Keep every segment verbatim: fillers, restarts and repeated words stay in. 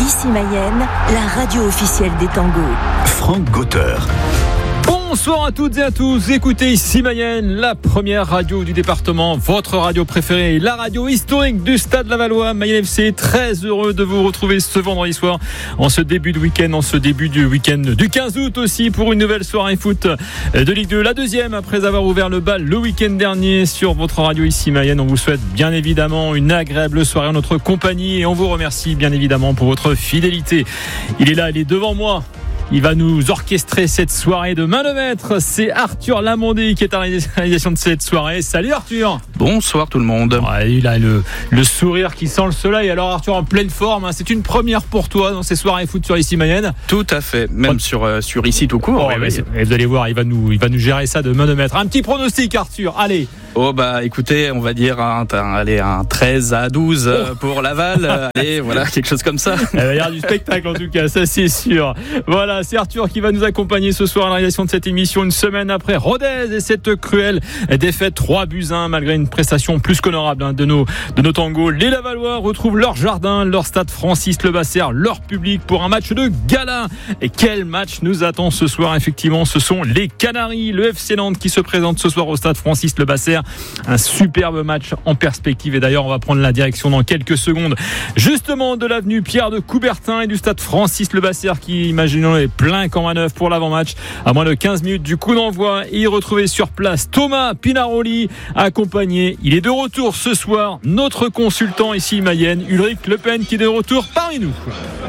Ici Mayenne, la radio officielle des tangos. Franck Gauteur. Bonsoir à toutes et à tous, écoutez Ici Mayenne, la première radio du département, votre radio préférée, la radio historique du Stade Lavallois, Mayenne F C. Très heureux de vous retrouver ce vendredi soir, en ce début de week-end, en ce début du week-end du quinze août aussi, pour une nouvelle soirée foot de Ligue deux, la deuxième après avoir ouvert le bal le week-end dernier sur votre radio Ici Mayenne. On vous souhaite bien évidemment une agréable soirée en notre compagnie et on vous remercie bien évidemment pour votre fidélité. Il est là, il est devant moi. Il va nous orchestrer cette soirée de main de maître. C'est Arthur Lamondé qui est à la réalisation de cette soirée. Salut Arthur. Bonsoir tout le monde. Ouais, il a le, le sourire qui sent le soleil. Alors Arthur, en pleine forme, hein. C'est une première pour toi dans ces soirées foot sur Ici Mayenne. Tout à fait, même oh. sur, euh, sur Ici tout court. Oh, oui, oui. Vous allez voir, il va, nous, il va nous gérer ça de main de maître. Un petit pronostic Arthur, allez. Oh bah écoutez, on va dire un, un, allez, un treize à douze oh. pour Laval. Allez, voilà, quelque chose comme ça. Il va y avoir du spectacle en tout cas, ça c'est sûr. Voilà, c'est Arthur qui va nous accompagner ce soir à la réalisation de cette émission, une semaine après Rodez et cette cruelle défaite trois buts à un malgré une prestation plus qu'honorable hein, de nos de nos tangos. Les Lavallois retrouvent leur jardin, leur stade Francis Levasseur, leur public pour un match de gala. Et quel match nous attend ce soir? Effectivement, ce sont les Canaries, le F C Nantes qui se présente ce soir au stade Francis Levasseur. Un superbe match en perspective et d'ailleurs on va prendre la direction dans quelques secondes justement de l'avenue Pierre de Coubertin et du stade Francis Levasseur qui, imaginons, est plein qu'en manœuvre pour l'avant-match à moins de quinze minutes du coup d'envoi. Et y retrouver sur place Thomas Pinaroli accompagné, il est de retour ce soir, notre consultant Ici Mayenne, Ulrich Le Pen qui est de retour parmi nous.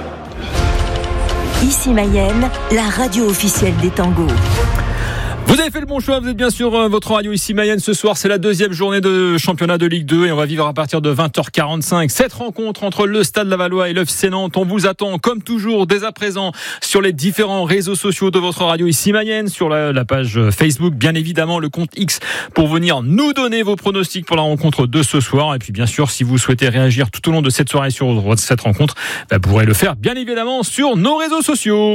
Ici Mayenne, la radio officielle des tangos. Vous avez fait le bon choix, vous êtes bien sur votre radio Ici Mayenne. Ce soir, c'est la deuxième journée de championnat de Ligue deux et on va vivre à partir de vingt heures quarante-cinq cette rencontre entre le Stade Lavallois et le F C Nantes. On vous attend comme toujours dès à présent sur les différents réseaux sociaux de votre radio Ici Mayenne, sur la, la page Facebook, bien évidemment le compte X pour venir nous donner vos pronostics pour la rencontre de ce soir. Et puis bien sûr, si vous souhaitez réagir tout au long de cette soirée sur cette rencontre, bah, vous pourrez le faire bien évidemment sur nos réseaux sociaux.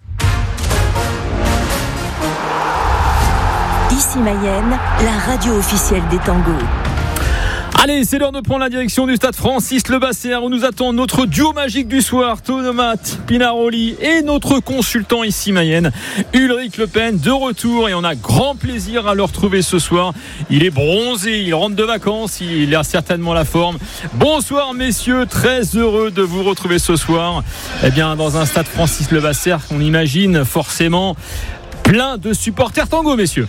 Ici Mayenne, la radio officielle des tangos. Allez, c'est l'heure de prendre la direction du stade Francis Levasseur où nous attend notre duo magique du soir, Thomas Pinaroli et notre consultant Ici Mayenne, Ulrich Le Pen, de retour et on a grand plaisir à le retrouver ce soir. Il est bronzé, il rentre de vacances, il a certainement la forme. Bonsoir messieurs, très heureux de vous retrouver ce soir. Eh bien, dans un stade Francis Levasseur qu'on imagine forcément plein de supporters tango, messieurs.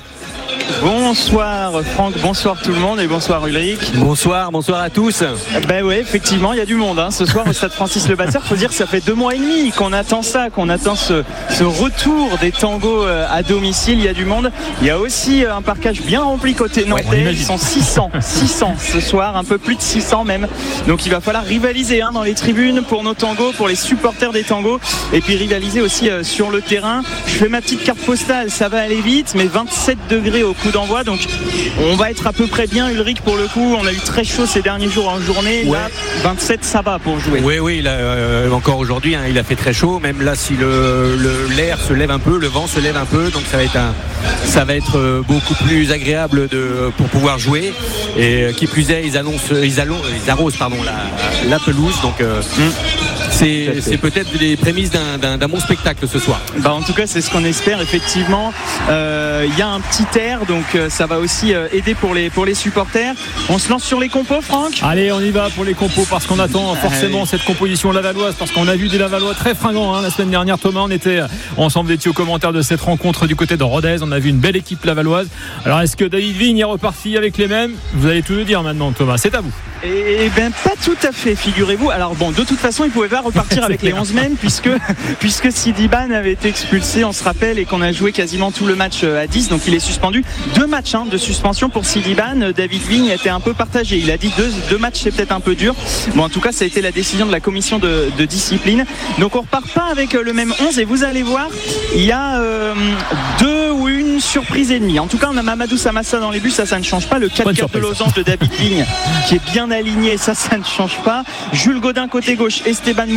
Bonsoir Franck, bonsoir tout le monde et bonsoir Ulrich. Bonsoir, bonsoir à tous. Ben oui, effectivement, il y a du monde hein, ce soir au stade Francis Levasseur. Faut dire que ça fait deux mois et demi qu'on attend ça, qu'on attend ce, ce retour des tangos à domicile. Il y a du monde. Il y a aussi un parquage bien rempli côté nantais. Ouais, ils sont six cents, six cents ce soir, un peu plus de six cents même. Donc il va falloir rivaliser hein, dans les tribunes pour nos tangos, pour les supporters des tangos, et puis rivaliser aussi euh, sur le terrain. Je fais ma petite carte postale, ça va aller vite, mais vingt-sept degrés au coup d'envoi, donc on va être à peu près bien. Ulrich, pour le coup, on a eu très chaud ces derniers jours en journée. Ouais. Là, vingt-sept, ça va pour jouer. Oui, oui, là, euh, encore aujourd'hui, hein, il a fait très chaud. Même là, si le, le, l'air se lève un peu, le vent se lève un peu, donc ça va être, un, ça va être beaucoup plus agréable de, pour pouvoir jouer. Et qui plus est, ils annoncent, ils, allons, ils arrosent pardon, la, la pelouse, donc. Euh, hum. C'est, c'est peut-être les prémices d'un, d'un, d'un bon spectacle ce soir. Bah en tout cas, c'est ce qu'on espère. Effectivement, il euh, y a un petit air, donc euh, ça va aussi euh, aider pour les, pour les supporters. On se lance sur les compos, Franck ? Allez, on y va pour les compos parce qu'on attend forcément cette composition lavalloise, parce qu'on a vu des Lavallois très fringants hein, la semaine dernière. Thomas, on était ensemble, vous étiez au commentaire de cette rencontre du côté de Rodez. On a vu une belle équipe lavalloise. Alors, est-ce que David Vigne est reparti avec les mêmes ? Vous allez tout nous dire maintenant, Thomas. C'est à vous. Eh bien, pas tout à fait, figurez-vous. Alors bon, de toute façon, il pouvait pas repartir avec les onze mêmes puisque, puisque Sidi Ban avait été expulsé, on se rappelle, et qu'on a joué quasiment tout le match à dix, donc il est suspendu. Deux matchs hein, de suspension pour Sidi Ban. David Vigne était un peu partagé. Il a dit deux, deux matchs, c'est peut-être un peu dur. Bon, en tout cas, ça a été la décision de la commission de, de discipline. Donc on repart pas avec le même onze et vous allez voir, il y a euh, deux ou une surprise et demie. En tout cas, on a Mamadou Samassa dans les buts, ça, ça ne change pas. Le quatre quatre de losange de David Vigne qui est bien aligné, ça, ça ne change pas. Jules Godin côté gauche, Esteban Mou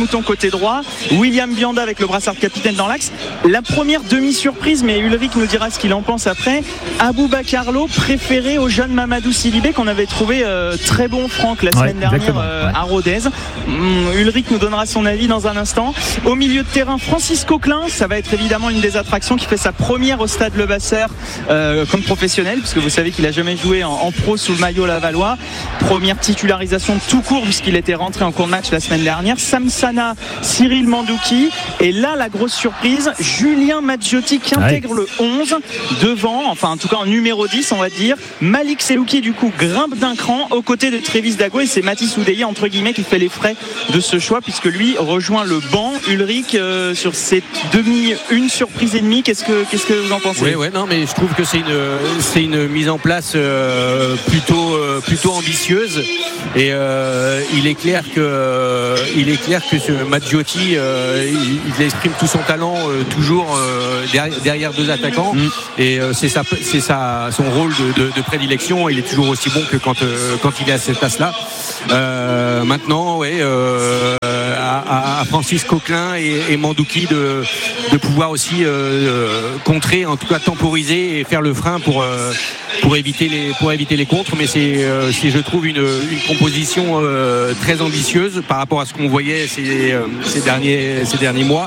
Mouton côté droit, William Bianda avec le brassard de capitaine dans l'axe. La première demi-surprise, mais Ulrich nous dira ce qu'il en pense après, Aboubacar Lo préféré au jeune Mamadou Sidibé qu'on avait trouvé euh, très bon, Franck, la semaine ouais, dernière euh, à Rodez. Hum, Ulrich nous donnera son avis dans un instant. Au milieu de terrain, Francis Coquelin, ça va être évidemment une des attractions, qui fait sa première au Stade Le Basser euh, comme professionnel, puisque vous savez qu'il a jamais joué en, en pro sous le maillot lavallois. Première titularisation tout court puisqu'il était rentré en cours de match la semaine dernière. Samsana, Cyril Mandouki, et là la grosse surprise, Julien Maggiotti qui intègre ouais. le onze devant, enfin en tout cas en numéro dix on va dire. Malik Selouki du coup grimpe d'un cran aux côtés de Trévis Dago, et c'est Mathis Oudéi entre guillemets qui fait les frais de ce choix, puisque lui rejoint le banc. Ulrich, euh, sur cette demi, une surprise et demie, qu'est-ce que, qu'est-ce que vous en pensez? Oui, ouais, non, mais je trouve que c'est une, c'est une mise en place euh, plutôt, euh, plutôt ambitieuse, et euh, il est clair que, euh, il est clair que ce Maggiotti, euh, il, il exprime tout son talent euh, toujours euh, derrière, derrière deux attaquants, mmh. et euh, c'est, sa, c'est sa, son rôle de, de, de prédilection. Il est toujours aussi bon que quand, euh, quand il est à cette place-là. Euh, maintenant, ouais, euh, à, à Francis Coquelin et, et Mandouki de, de pouvoir aussi euh, contrer, en tout cas temporiser et faire le frein pour, euh, pour, éviter, les, pour éviter les contres. Mais c'est, euh, c'est je trouve, une, une composition euh, très ambitieuse par rapport à ce qu'on voyait ces, euh, ces, derniers, ces derniers mois.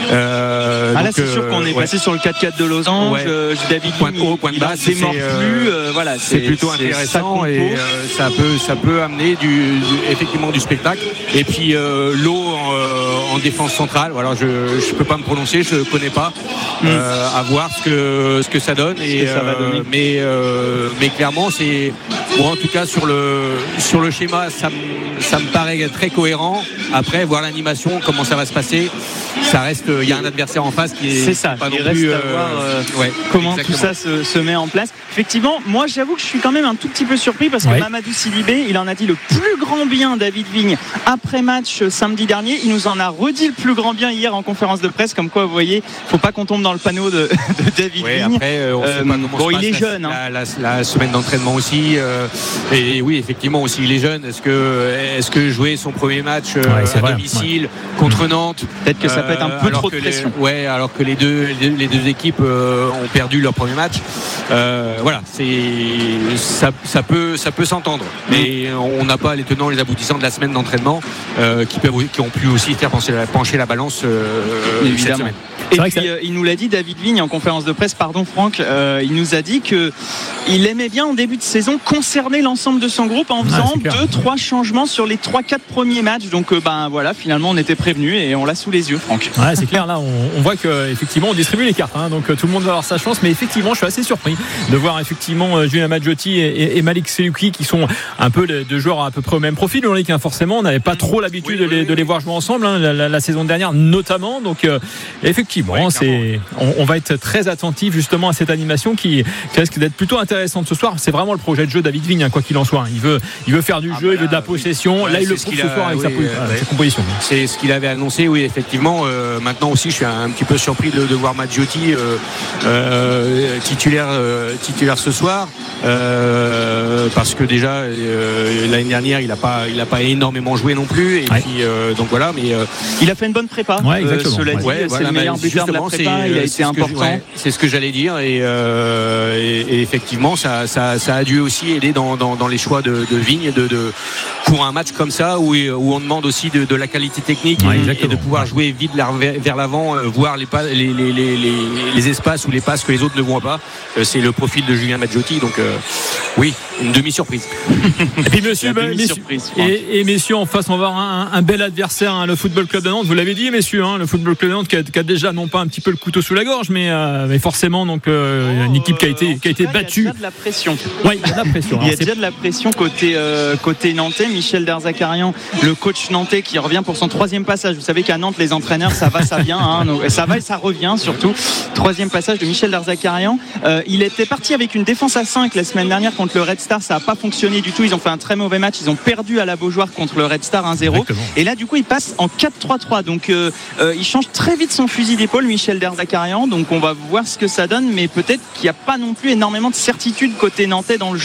Euh, ah là, donc, c'est sûr qu'on est ouais. passé sur le quatre quatre de Losange. Ouais. Euh, David point haut, point de bas, c'est mort plus. Euh, voilà, c'est, c'est plutôt c'est intéressant, et euh, ça peut, ça peut amener du, du, effectivement du spectacle. Et puis euh, Lo en, euh, en défense centrale. Voilà, je ne peux pas me prononcer, je ne connais pas. Mm. Euh, à voir ce que ce que ça donne. Et, ça va donner. Euh, mais euh, mais clairement, c'est bon, en tout cas sur le sur le schéma, ça me ça me paraît très cohérent. Après, voir l'animation, comment ça va se passer. Ça reste, il y a un adversaire en face qui est, c'est ça, pas il non reste plus à voir euh, ouais, comment exactement. tout ça se, se met en place. Effectivement, moi j'avoue que je suis quand même un tout petit peu surpris, parce que ouais. Mamadou Sidibé, il en a dit le plus grand bien, David Vigne, après match samedi dernier. Il nous en a redit le plus grand bien hier en conférence de presse, comme quoi vous voyez, faut pas qu'on tombe dans le panneau de, de David ouais, Vigne. Après, euh, on euh, sait pas comment bon, se il est la, jeune. La, hein. la, la, la semaine d'entraînement aussi, euh, et oui, effectivement aussi il est jeune. Est-ce que, est-ce que jouer son premier match euh, ouais, à vrai, domicile ouais. contre Nantes, peut-être que ça peut être un peu trop de pression. Les, ouais, alors que les deux, les, les deux équipes euh, ont perdu leur premier match. Euh, voilà, c'est ça, ça peut, ça peut s'entendre. Mais on n'a pas les tenants, les aboutissants de la semaine d'entraînement euh, qui peuvent, qui ont pu aussi faire pencher la, pencher la balance euh, cette semaine. Et puis ça... il nous l'a dit, David Vigne, en conférence de presse, pardon Franck, euh, il nous a dit que il aimait bien en début de saison concerner l'ensemble de son groupe en faisant ah, deux, trois changements sur les trois, quatre premiers matchs. Donc euh, ben voilà, finalement on était prévenus et on l'a sous les yeux, Franck. Ouais, c'est clair, là on, on voit qu'effectivement on distribue les cartes, hein, donc euh, tout le monde va avoir sa chance. Mais effectivement, je suis assez surpris de voir effectivement euh, Julien Maggiotti et, et, et Malik Selouki, qui sont un peu les deux joueurs à peu près au même profil. On dit qu'un forcément, on n'avait pas trop l'habitude oui, de, les, oui, de les voir jouer ensemble, hein, la, la, la saison dernière notamment. Donc euh, effectivement, oui, c'est, on, on va être très attentif justement à cette animation qui, qui risque d'être plutôt intéressante ce soir. C'est vraiment le projet de jeu David Vigne, hein, quoi qu'il en soit. Il veut, il veut faire du ah jeu, bah là, il veut de la possession. Oui. Là, il le prouve ce soir avec oui, sa, euh, sa composition. C'est ce qu'il avait annoncé, oui, effectivement. Euh, maintenant aussi, je suis un, un petit peu surpris de, de voir Maggiotti euh, euh, titulaire, euh, titulaire ce soir, euh, parce que déjà euh, l'année dernière, il n'a pas, il a pas énormément joué non plus. Et ouais. puis, euh, donc voilà, mais euh, il a fait une bonne prépa. Ouais, exactement. Euh, cela dit, ouais, c'est voilà, le meilleur buteur de la prépa. Il a été important. Je, ouais, c'est ce que j'allais dire, et, euh, et, et effectivement, ça, ça, ça a dû aussi aider dans, dans, dans les choix de, de Vigne, de, de pour un match comme ça où, où on demande aussi de, de la qualité technique ouais, et, et de pouvoir jouer vite vers, vers l'avant, euh, voir les, pas, les, les, les, les, les espaces ou les passes que les autres ne voient pas. Euh, c'est le profil de Julien Maggiotti, donc euh, oui, une demi-surprise. Et puis monsieur, bah, messieurs, et, et messieurs, en face on va avoir un, un bel adversaire, hein, le Football Club de Nantes. Vous l'avez dit, messieurs, hein, le Football Club de Nantes qui a, qui a déjà non pas un petit peu le couteau sous la gorge, mais, euh, mais forcément donc euh, une équipe qui a été, qui a été battue. Il y a déjà de la pression. Oui, il y a de la pression. Il y a déjà de la pression côté euh, côté nantais. Michel Derzakarian, le coach nantais, qui revient pour son troisième passage. Vous savez qu'à Nantes, les entraîneurs, ça va, ça vient, hein, ça va et ça revient surtout. Troisième passage de Michel Derzakarian. Euh, il était parti avec une défense à cinq la semaine dernière contre le Red Star. Ça n'a pas fonctionné du tout. Ils ont fait un très mauvais match. Ils ont perdu à la Beaujoire contre le Red Star un zéro. Exactement. Et là, du coup, il passe en quatre trois trois. Donc, euh, euh, il change très vite son fusil d'épaule, Michel Derzakarian. Donc, on va voir ce que ça donne. Mais peut-être qu'il n'y a pas non plus énormément de certitude côté nantais dans le jeu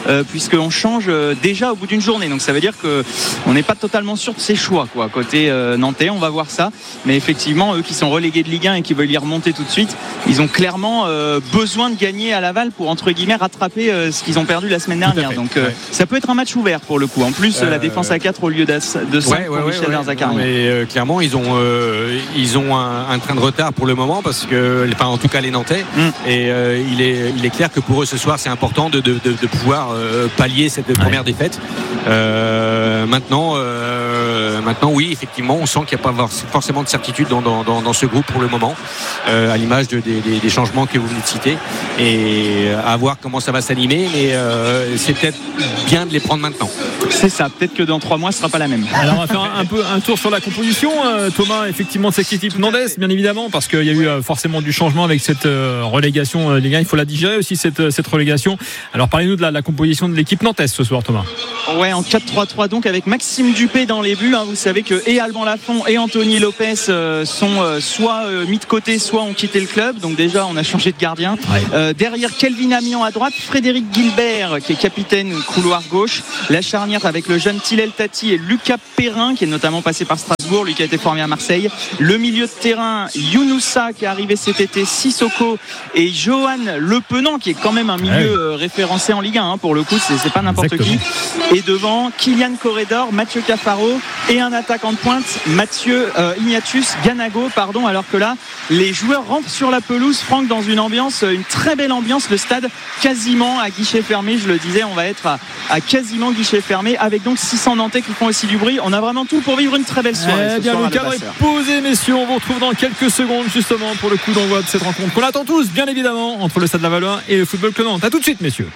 euh, puisqu'on change euh, déjà au bout d'une journée. Donc ça veut dire qu'on n'est pas totalement sûr de ses choix, quoi. Côté euh, nantais, on va voir ça. Mais effectivement, eux qui sont relégués de Ligue un et qui veulent y remonter tout de suite, ils ont clairement euh, besoin de gagner à Laval pour, entre guillemets, rattraper euh, ce qu'ils ont perdu la semaine dernière. Donc euh, ouais. ça peut être un match ouvert pour le coup. En plus, euh, la défense à quatre au lieu de cinq ouais, pour ouais, Michel ouais, Herzakarian. Mais euh, clairement, ils ont, euh, ils ont un, un train de retard pour le moment parce que, enfin, en tout cas les Nantais. Mm. Et euh, il est, il est clair que pour eux ce soir, c'est important de, de, de, de pouvoir euh, pallier cette ouais. première défaite. Euh, maintenant, euh, maintenant, oui, effectivement, on sent qu'il n'y a pas forcément de certitude dans, dans, dans, dans ce groupe pour le moment, euh, à l'image de, des, des changements que vous venez de citer, et à voir comment ça va s'animer. Mais euh, c'est peut-être bien de les prendre maintenant. C'est ça. Peut-être que dans trois mois, ce sera pas la même. Alors, on va faire un, un peu un tour sur la composition, euh, Thomas. Effectivement, de cette équipe nandaise, bien évidemment, parce qu'il y a eu euh, forcément du changement avec cette euh, relégation. Euh, les gars, il faut la digérer aussi cette, cette relégation. Alors, parlez-nous de la, la composition de l'équipe nantaise ce soir, Thomas. Ouais, en quatre trois trois donc avec Maxime Dupé dans les buts. Hein. Vous savez que et Alban Lafont et Anthony Lopez euh, sont euh, soit euh, mis de côté, soit ont quitté le club. Donc déjà, on a changé de gardien. Ouais. Euh, derrière, Kelvin Amion à droite, Frédéric Gilbert qui est capitaine couloir gauche. La charnière avec le jeune Tillel Tati et Lucas Perrin qui est notamment passé par Strasbourg, lui qui a été formé à Marseille. Le milieu de terrain, Younoussa qui est arrivé cet été, Sissoko et Johan Lepenant qui est quand même un milieu ouais. euh, référencé en Ligue un. Hein, pour le coup, c'est, c'est pas n'importe Exactement. qui. Et devant, Kylian Corredor, Mathieu Cafaro et un attaquant de pointe, Mathieu euh, Ignatius Ganago, pardon. Alors que là, les joueurs rentrent sur la pelouse, Franck, dans une ambiance, une très belle ambiance. Le stade quasiment à guichet fermé. Je le disais, on va être à, à quasiment guichet fermé avec donc six cents Nantais qui font aussi du bruit. On a vraiment tout pour vivre une très belle soirée. Eh bien, le cadre est posé, messieurs. On vous retrouve dans quelques secondes justement pour le coup d'envoi de cette rencontre qu'on attend tous, bien évidemment, entre le Stade Lavallois et le Football Club Nantes. À tout de suite, messieurs.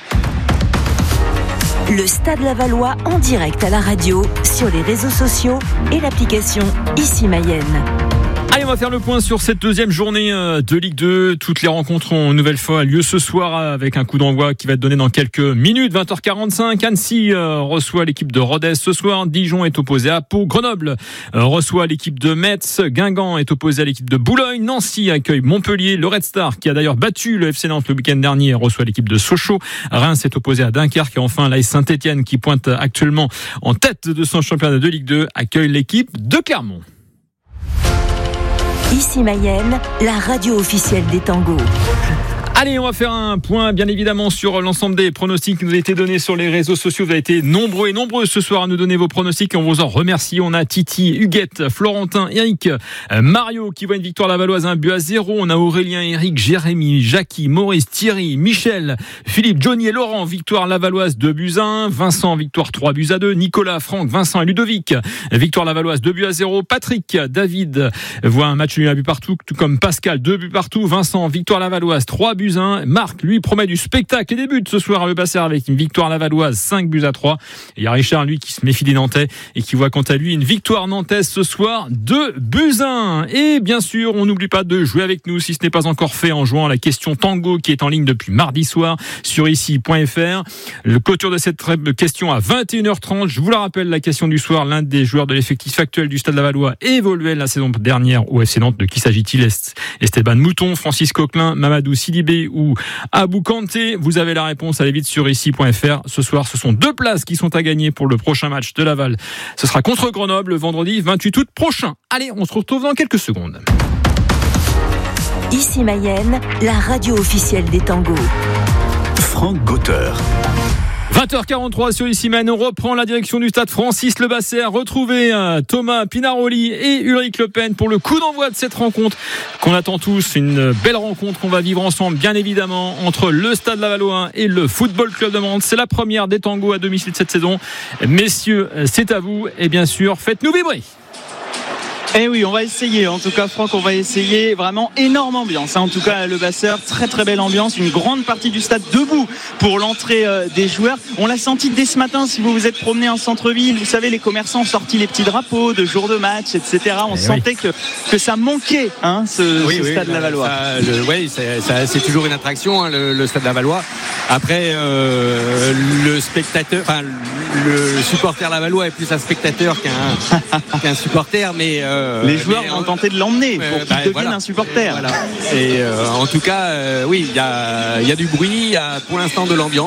Le Stade Lavallois en direct à la radio, sur les réseaux sociaux et l'application Ici Mayenne. Allez, on va faire le point sur cette deuxième journée de Ligue deux. Toutes les rencontres ont une nouvelle fois lieu ce soir avec un coup d'envoi qui va être donné dans quelques minutes. vingt heures quarante-cinq, Annecy reçoit l'équipe de Rodez ce soir. Dijon est opposé à Pau. Grenoble reçoit l'équipe de Metz. Guingamp est opposé à l'équipe de Boulogne. Nancy accueille Montpellier. Le Red Star, qui a d'ailleurs battu le F C Nantes le week-end dernier, reçoit l'équipe de Sochaux. Reims est opposé à Dunkerque. Et enfin, l'A S Saint-Etienne, qui pointe actuellement en tête de son championnat de Ligue deux, accueille l'équipe de Clermont. Ici Mayenne, la radio officielle des tangos. Allez, on va faire un point bien évidemment sur l'ensemble des pronostics qui nous ont été donnés sur les réseaux sociaux. Vous avez été nombreux et nombreux ce soir à nous donner vos pronostics et on vous en remercie. On a Titi, Huguette, Florentin, Eric, Mario qui voit une victoire lavalloise un but à zéro. On a Aurélien, Eric, Jérémy, Jackie, Maurice, Thierry, Michel, Philippe, Johnny et Laurent, victoire lavalloise deux buts à un. Vincent, victoire trois buts à deux. Nicolas, Franck, Vincent et Ludovic, victoire lavalloise deux buts à zéro. Patrick, David voit un match nul à but partout, tout comme Pascal, deux buts partout. Vincent, victoire lavalloise trois buts à un. Marc, lui, promet du spectacle et débute ce soir à Le Basser avec une victoire lavalloise cinq buts à trois. Et il y a Richard, lui, qui se méfie des Nantais et qui voit quant à lui une victoire nantaise ce soir deux buts à un. Et bien sûr, on n'oublie pas de jouer avec nous si ce n'est pas encore fait en jouant à la question tango qui est en ligne depuis mardi soir sur ici point f r. Le clôture de cette question à vingt et une heures trente. Je vous la rappelle, la question du soir, l'un des joueurs de l'effectif actuel du Stade Lavallois évoluait la saison dernière au F C Nantes. De qui s'agit-il? Esteban Mouton, Francis Coquelin, Mamadou Sidibé ou Abou Kanté? Vous avez la réponse, allez vite sur ici point f r. Ce soir, ce sont deux places qui sont à gagner pour le prochain match de Laval. Ce sera contre Grenoble le vendredi vingt-huit août prochain. Allez, on se retrouve dans quelques secondes. Ici Mayenne, la radio officielle des tangos. Franck Gauter. vingt heures quarante-trois sur Ici Mayenne, on reprend la direction du stade Francis Le Basser. Retrouvez euh, Thomas Pinaroli et Ulrich Le Pen pour le coup d'envoi de cette rencontre qu'on attend tous. Une belle rencontre qu'on va vivre ensemble, bien évidemment, entre le Stade Lavallois et le Football Club de Nantes. C'est la première des tangos à domicile de cette saison. Messieurs, c'est à vous et bien sûr, faites-nous vibrer. Eh oui, on va essayer. En tout cas, Franck, on va essayer. Vraiment énorme ambiance. Hein. En tout cas, Le Basser, très très belle ambiance. Une grande partie du stade debout pour l'entrée euh, des joueurs. On l'a senti dès ce matin. Si vous vous êtes promené en centre-ville, vous savez, les commerçants ont sorti les petits drapeaux de jour de match, et cetera. On eh sentait oui. que que ça manquait, hein, ce, oui, ce oui, stade là, Lavallois. Ça, le, oui, c'est, ça, c'est toujours une attraction, hein, le, le stade Lavallois. Après, euh, le spectateur, enfin, le supporter lavallois est plus un spectateur qu'un qu'un supporter, mais euh, les joueurs mais, ont tenté de l'emmener pour qu'il bah, devienne voilà. un supporter. Et, voilà. Et euh, en tout cas, euh, oui, il y a, y a du bruit, il y a pour l'instant de l'ambiance.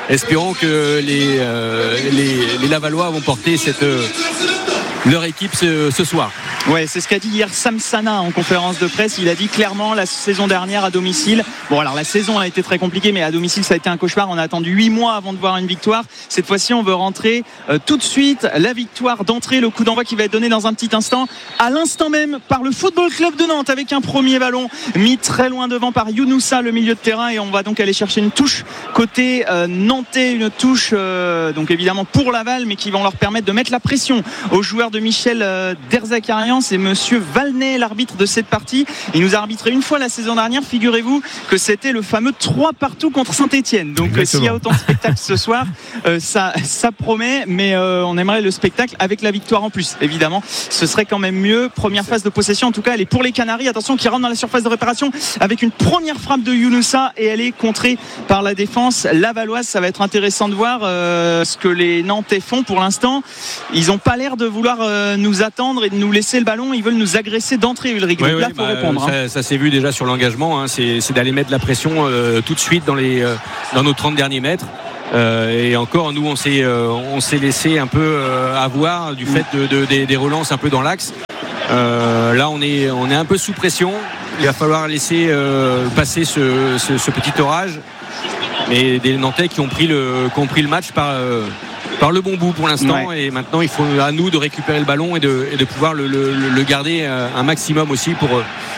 espérons que les, euh, les, les Lavallois vont porter cette, euh, leur équipe ce, ce soir. Ouais, c'est ce qu'a dit hier Sam Sana en conférence de presse. Il a dit clairement la saison dernière à domicile. Bon, alors la saison a été très compliquée, mais à domicile ça a été un cauchemar. On a attendu huit mois avant de voir une victoire. Cette fois-ci, on veut rentrer euh, tout de suite. La victoire d'entrée, le coup d'envoi qui va être donné dans un petit instant, à l'instant même par le Football Club de Nantes, avec un premier ballon mis très loin devant par Younoussa, le milieu de terrain, et on va donc aller chercher une touche côté euh, nantais, une touche euh, donc évidemment pour Laval, mais qui vont leur permettre de mettre la pression aux joueurs de Michel euh, Derzakarian. C'est monsieur Valnet, l'arbitre de cette partie. Il nous a arbitré une fois la saison dernière. Figurez-vous que c'était le fameux trois partout contre Saint-Etienne. Donc euh, s'il y a autant de spectacles ce soir, euh, ça, ça promet, mais euh, on aimerait le spectacle avec la victoire en plus, évidemment. Ce serait quand même mieux. Première phase de possession, en tout cas elle est pour les Canaries. Attention, qui rentre dans la surface de réparation avec une première frappe de Younoussa, et elle est contrée par la défense lavalloise. Ça va être intéressant de voir euh, ce que les Nantais font pour l'instant. Ils n'ont pas l'air de vouloir euh, nous attendre et de nous laisser le ballon. Ils veulent nous agresser d'entrée, Ulrich. Oui, Donc oui, là, il faut bah, répondre. Ça, hein. ça s'est vu déjà sur l'engagement, hein. c'est, c'est d'aller mettre la pression euh, tout de suite dans, les, euh, dans nos trente derniers mètres. Euh, et encore, nous, on s'est, euh, on s'est laissé un peu euh, avoir du fait de, de, de, des relances un peu dans l'axe. Euh, là, on est, on est un peu sous pression. Il va falloir laisser euh, passer ce, ce, ce petit orage. Mais des Nantais qui ont pris le, qui ont pris le match par... Euh, par le bon bout pour l'instant, ouais. Et maintenant il faut à nous de récupérer le ballon et de, et de pouvoir le, le, le garder un maximum aussi pour,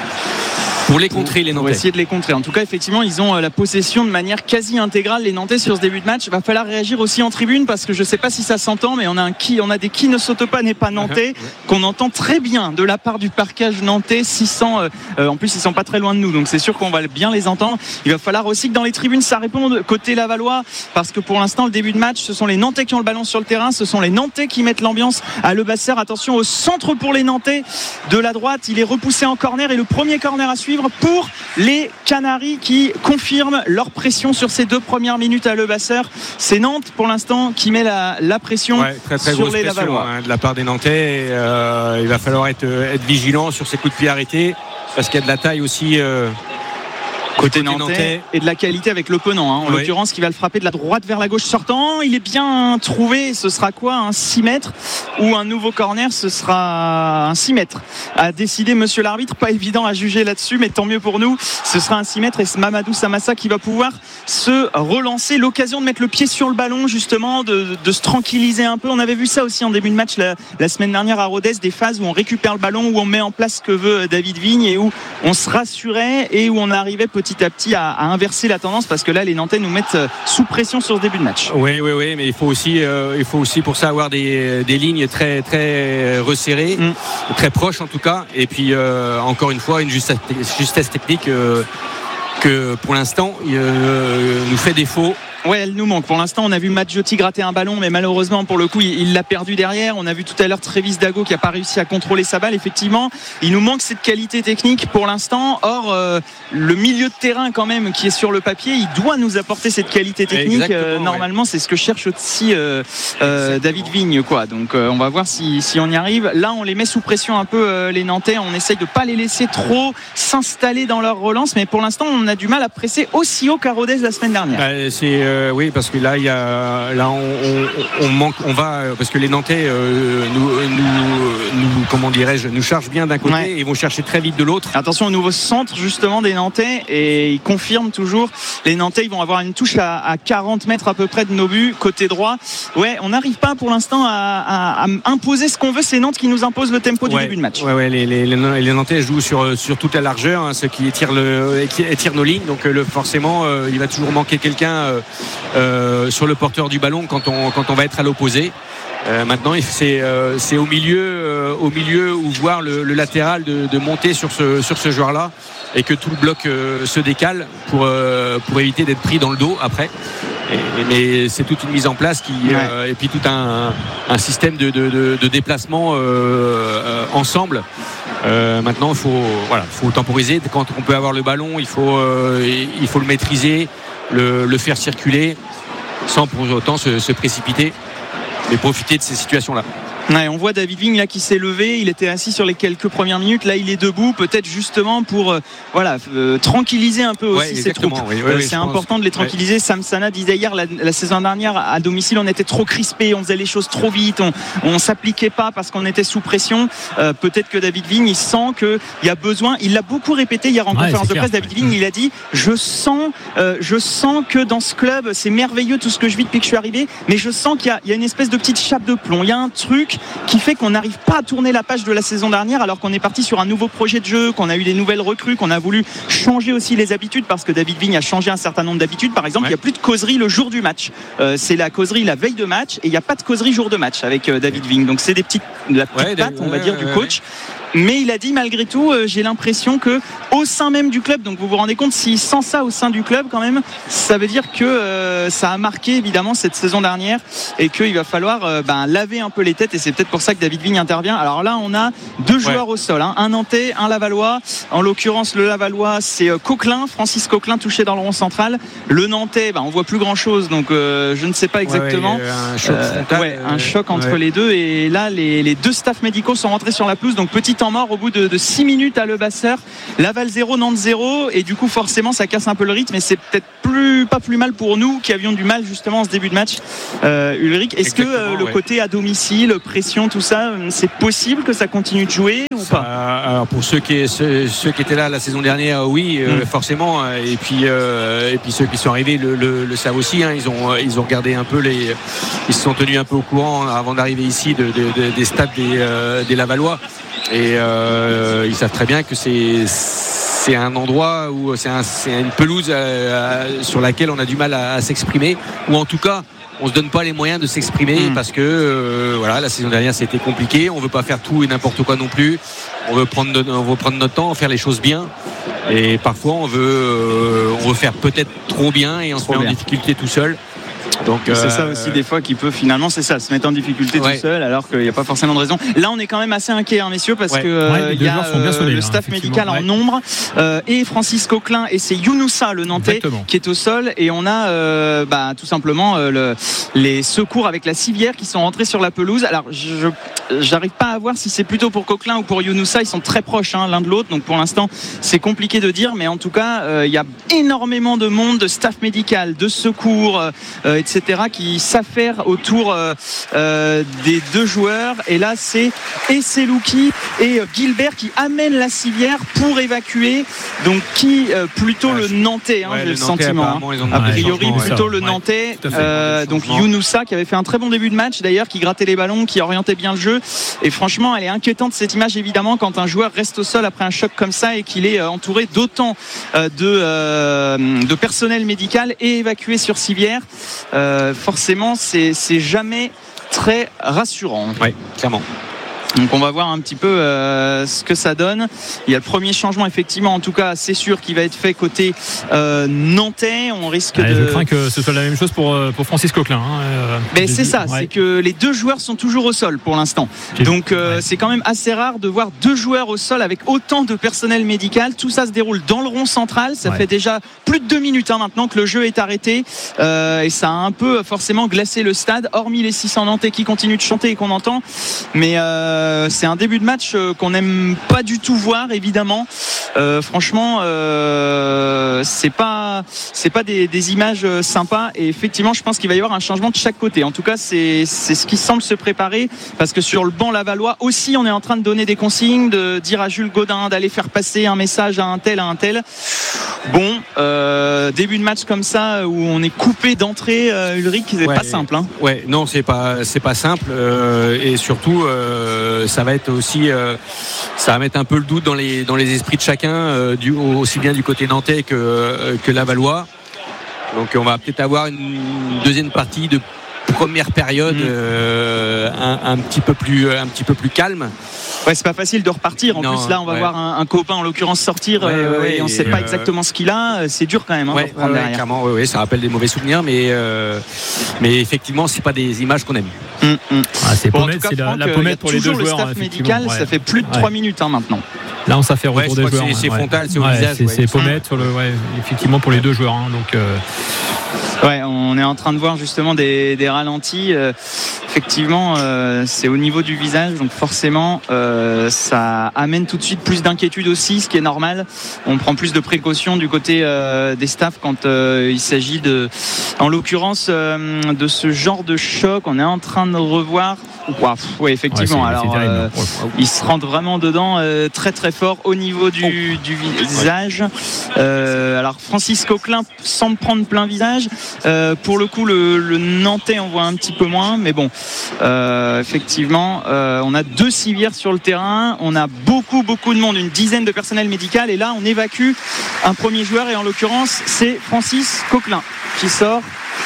pour les contrer, les Nantais. Pour essayer de les contrer. En tout cas, effectivement, ils ont la possession de manière quasi intégrale, les Nantais, sur ce début de match. Il va falloir réagir aussi en tribune, parce que je ne sais pas si ça s'entend, mais on a un qui, on a des qui ne sautent pas n'est pas nantais, qu'on entend très bien de la part du parquage nantais. six cents, euh, en plus ils sont pas très loin de nous, donc c'est sûr qu'on va bien les entendre. Il va falloir aussi que dans les tribunes ça réponde côté lavallois, parce que pour l'instant le début de match, ce sont les Nantais qui ont le ballon sur le terrain, ce sont les Nantais qui mettent l'ambiance à Le Basser. Attention au centre pour les Nantais de la droite, il est repoussé en corner, et le premier corner à suivre pour les Canaries qui confirment leur pression sur ces deux premières minutes à Le Basser. C'est Nantes pour l'instant qui met la, la pression, ouais, très, très sur les Lavallois, hein, de la part des Nantais. Et, euh, il va falloir être, être vigilant sur ces coups de pied arrêtés, parce qu'il y a de la taille aussi euh, côté nantais, nantais et de la qualité avec l'opponent, hein, en oui. l'occurrence qui va le frapper de la droite vers la gauche sortant. Il est bien trouvé. Ce sera quoi, un six mètres ou un nouveau corner? Ce sera un six mètres, a décidé monsieur l'arbitre. Pas évident à juger là-dessus, mais tant mieux pour nous. Ce sera un six mètres, et c'est Mamadou Samassa qui va pouvoir se relancer. L'occasion de mettre le pied sur le ballon, justement, de, de se tranquilliser un peu. On avait vu ça aussi en début de match la, la semaine dernière à Rodez, des phases où on récupère le ballon, où on met en place ce que veut David Vigne, et où on se rassurait et où on arrivait petit à petit à, à inverser la tendance, parce que là les Nantais nous mettent sous pression sur ce début de match. Oui, oui, oui, mais il faut aussi, euh, il faut aussi pour ça avoir des, des lignes très, très resserrées, mm. très proches en tout cas, et puis euh, encore une fois une justesse, justesse technique euh, que pour l'instant euh, nous fait défaut. Ouais, elle nous manque. Pour l'instant, on a vu Maggiotti gratter un ballon, mais malheureusement, pour le coup, il l'a perdu derrière. On a vu tout à l'heure Trévis Dago qui n'a pas réussi à contrôler sa balle. Effectivement, il nous manque cette qualité technique pour l'instant. Or, euh, le milieu de terrain, quand même, qui est sur le papier, il doit nous apporter cette qualité technique. Euh, normalement, ouais. C'est ce que cherche aussi euh, euh, David Vigne, quoi. Donc, euh, on va voir si, si on y arrive. Là, on les met sous pression un peu, euh, les Nantais. On essaye de pas les laisser trop s'installer dans leur relance, mais pour l'instant, on a du mal à presser aussi haut qu'à Rodez la semaine dernière. Euh, c'est euh... Euh, oui, parce que là, il y a, là, on, on, on manque, on va, parce que les Nantais euh, nous, nous, nous, comment dirais-je, nous chargent bien d'un côté, ouais. Et ils vont chercher très vite de l'autre. Attention au nouveau centre justement des Nantais, et ils confirment toujours. Les Nantais, ils vont avoir une touche à, à quarante mètres à peu près de nos buts, côté droit. Ouais, on n'arrive pas pour l'instant à, à, à imposer ce qu'on veut. C'est Nantes qui nous impose le tempo du ouais. début de match. Ouais, ouais, les, les, les Nantais jouent sur, sur toute la largeur, hein, ce qui étire, le, qui étire nos lignes. Donc le, forcément, euh, il va toujours manquer quelqu'un. Euh, Euh, sur le porteur du ballon quand on, quand on va être à l'opposé. Euh, maintenant c'est, euh, c'est au milieu euh, au milieu où voir le, le latéral de, de monter sur ce, sur ce joueur là, et que tout le bloc euh, se décale pour, euh, pour éviter d'être pris dans le dos après. Et, mais c'est toute une mise en place qui, ouais. euh, et puis tout un, un système de, de, de, de déplacement euh, euh, ensemble. Euh, maintenant il faut, voilà, faut temporiser. Quand on peut avoir le ballon, il faut, euh, il faut le maîtriser, le, le faire circuler sans pour autant se, se précipiter, mais profiter de ces situations-là. Ouais, on voit David Vigne là qui s'est levé, il était assis sur les quelques premières minutes, là il est debout, peut-être justement pour euh, voilà euh, tranquilliser un peu aussi ouais, ses troupes. Oui, oui, euh, oui, c'est important pense. de les tranquilliser. Ouais. Sam Sana disait hier la, la saison dernière à domicile on était trop crispé, on faisait les choses trop vite, on, on s'appliquait pas parce qu'on était sous pression. Euh, peut-être que David Vigne il sent qu'il y a besoin, il l'a beaucoup répété hier en ouais, conférence de presse. David Vigne il a dit je sens, euh, je sens que dans ce club c'est merveilleux tout ce que je vis depuis que je suis arrivé, mais je sens qu'il y a, il y a une espèce de petite chape de plomb, il y a un truc qui fait qu'on n'arrive pas à tourner la page de la saison dernière alors qu'on est parti sur un nouveau projet de jeu, qu'on a eu des nouvelles recrues, qu'on a voulu changer aussi les habitudes parce que David Vigne a changé un certain nombre d'habitudes. Par exemple, ouais. il n'y a plus de causerie le jour du match. Euh, c'est la causerie la veille de match et il n'y a pas de causerie jour de match avec euh, David Vigne. Donc c'est des petites, de la petite ouais, patte, on va dire, du coach. Mais il a dit malgré tout, euh, j'ai l'impression que au sein même du club, donc vous vous rendez compte, s'il sent ça au sein du club quand même, ça veut dire que euh, ça a marqué évidemment cette saison dernière et qu'il va falloir euh, ben, laver un peu les têtes et c'est peut-être pour ça que David Vigne intervient. Alors là, on a deux joueurs ouais. au sol, hein, un Nantais, un Lavallois. En l'occurrence, le Lavallois, c'est euh, Coquelin, Francis Coquelin touché dans le rond central. Le Nantais, ben, on voit plus grand-chose, donc euh, je ne sais pas exactement. Ouais, ouais, un choc, euh, ouais, un choc entre ouais. les deux et là, les, les deux staffs médicaux sont rentrés sur la pelouse, donc petit temps mort au bout de, de six minutes à Levasseur. Laval zéro, Nantes zéro et du coup forcément ça casse un peu le rythme et c'est peut-être plus, pas plus mal pour nous qui avions du mal justement en ce début de match. euh, Ulrich, est-ce Exactement, que euh, le ouais. côté à domicile, pression, tout ça, c'est possible que ça continue de jouer ou pas? euh, Alors pour ceux qui, ceux, ceux qui étaient là la saison dernière, oui, euh, mmh. forcément, et puis, euh, et puis ceux qui sont arrivés le, le, le savent aussi, hein, ils, ont, ils ont regardé un peu les, ils se sont tenus un peu au courant avant d'arriver ici de, de, de, des stades des, euh, des Lavallois. Et euh, ils savent très bien que c'est, c'est un endroit où c'est, un, c'est une pelouse euh, sur laquelle on a du mal à, à s'exprimer, ou en tout cas on se donne pas les moyens de s'exprimer mmh. parce que euh, voilà, la saison dernière c'était compliqué, on veut pas faire tout et n'importe quoi non plus, on veut prendre, de, on veut prendre notre temps, faire les choses bien et parfois on veut, euh, on veut faire peut-être trop bien et on trop se met bien. en difficulté tout seul. Donc c'est euh, ça aussi des fois qui peut finalement c'est ça se mettre en difficulté ouais. tout seul alors qu'il n'y a pas forcément de raison. Là on est quand même assez inquiet hein, messieurs parce ouais. que euh, ouais, il y a euh, solés, le staff hein, médical ouais. en nombre euh, et Francis Coquelin et c'est Younoussa le Nantais Exactement. qui est au sol et on a euh, bah, tout simplement euh, le, les secours avec la civière qui sont rentrés sur la pelouse. Alors je j'arrive pas à voir si c'est plutôt pour Coquelin ou pour Younoussa, ils sont très proches hein, l'un de l'autre donc pour l'instant c'est compliqué de dire mais en tout cas il euh, y a énormément de monde, de staff médical, de secours euh, et cetera qui s'affaire autour euh, euh, des deux joueurs et là c'est Esselouki et euh, Gilbert qui amènent la civière pour évacuer donc qui euh, plutôt ouais, le Nantais hein, ouais, j'ai le, le sentiment hein. a priori ouais, plutôt le Nantais ouais, euh, donc Younoussa qui avait fait un très bon début de match d'ailleurs qui grattait les ballons, qui orientait bien le jeu et franchement elle est inquiétante cette image évidemment quand un joueur reste au sol après un choc comme ça et qu'il est euh, entouré d'autant euh, de, euh, de personnel médical et évacué sur civière euh, forcément c'est, c'est jamais très rassurant. Oui, clairement. Donc on va voir un petit peu euh, ce que ça donne. Il y a le premier changement effectivement, en tout cas c'est sûr qu'il va être fait côté euh, nantais. On risque ouais, de. Je crains que ce soit la même chose pour pour Francis Coquelin. Hein, euh, Mais c'est ça, ouais. c'est que les deux joueurs sont toujours au sol pour l'instant. J'ai Donc euh, ouais. c'est quand même assez rare de voir deux joueurs au sol avec autant de personnel médical. Tout ça se déroule dans le rond central. Ça ouais. fait déjà plus de deux minutes hein, maintenant que le jeu est arrêté euh, et ça a un peu forcément glacé le stade. Hormis les six cents Nantais qui continuent de chanter et qu'on entend, mais euh, Euh, c'est un début de match euh, qu'on n'aime pas du tout voir évidemment. Euh, franchement, euh, c'est pas c'est pas des, des images sympas et effectivement, je pense qu'il va y avoir un changement de chaque côté. En tout cas, c'est c'est ce qui semble se préparer parce que sur le banc lavallois aussi, on est en train de donner des consignes, de dire à Jules Godin d'aller faire passer un message à un tel, à un tel. Bon, euh, début de match comme ça où on est coupé d'entrée, euh, Ulrich, c'est ouais, pas simple. Hein. Ouais, non, c'est pas c'est pas simple euh, et surtout. Euh, ça va être aussi euh, ça va mettre un peu le doute dans les dans les esprits de chacun euh, du, aussi bien du côté nantais que euh, que lavallois. Donc on va peut-être avoir une deuxième partie de première période mmh. euh, un, un petit peu plus un petit peu plus calme. Ouais, c'est pas facile de repartir. En non, plus, là, on va ouais. voir un, un copain, en l'occurrence, sortir ouais, euh, ouais, et on ne sait euh... pas exactement ce qu'il a. C'est dur quand même. Hein, ouais, ouais, ouais, clairement, ouais, ouais, ça rappelle des mauvais souvenirs, mais euh, mais effectivement, c'est pas des images qu'on aime. Mmh, mmh. Ah, c'est bon, pommette, cas, c'est Franck, la, la pommette pour les deux le joueurs. Staff médical, ouais. ça fait plus de trois ouais. minutes hein, maintenant. Là, on s'est fait retour Ouais, des je crois joueurs. que c'est, ouais. c'est frontal, c'est au Ouais, visage. C'est, ouais. c'est pommette sur le, ouais, effectivement pour les deux joueurs. Hein, donc. Euh... Ouais, on est en train de voir justement des, des ralentis. Euh, effectivement, euh, c'est au niveau du visage, donc forcément, euh, ça amène tout de suite plus d'inquiétude aussi, ce qui est normal. On prend plus de précautions du côté euh, des staffs quand euh, il s'agit de, en l'occurrence, euh, de ce genre de choc. On est en train de revoir. Wow, ouais, effectivement. Ouais, c'est, Alors, c'est terrible, euh, hein. ils se rendent vraiment dedans euh, très très fort au niveau du, du visage. Euh, alors, Francis Coquelin semble prendre plein visage. Euh, pour le coup, le, le Nantais en voit un petit peu moins, mais bon, euh, effectivement, euh, on a deux civières sur le terrain, on a beaucoup, beaucoup de monde, une dizaine de personnel médical, et là, on évacue un premier joueur, et en l'occurrence, c'est Francis Coquelin qui sort.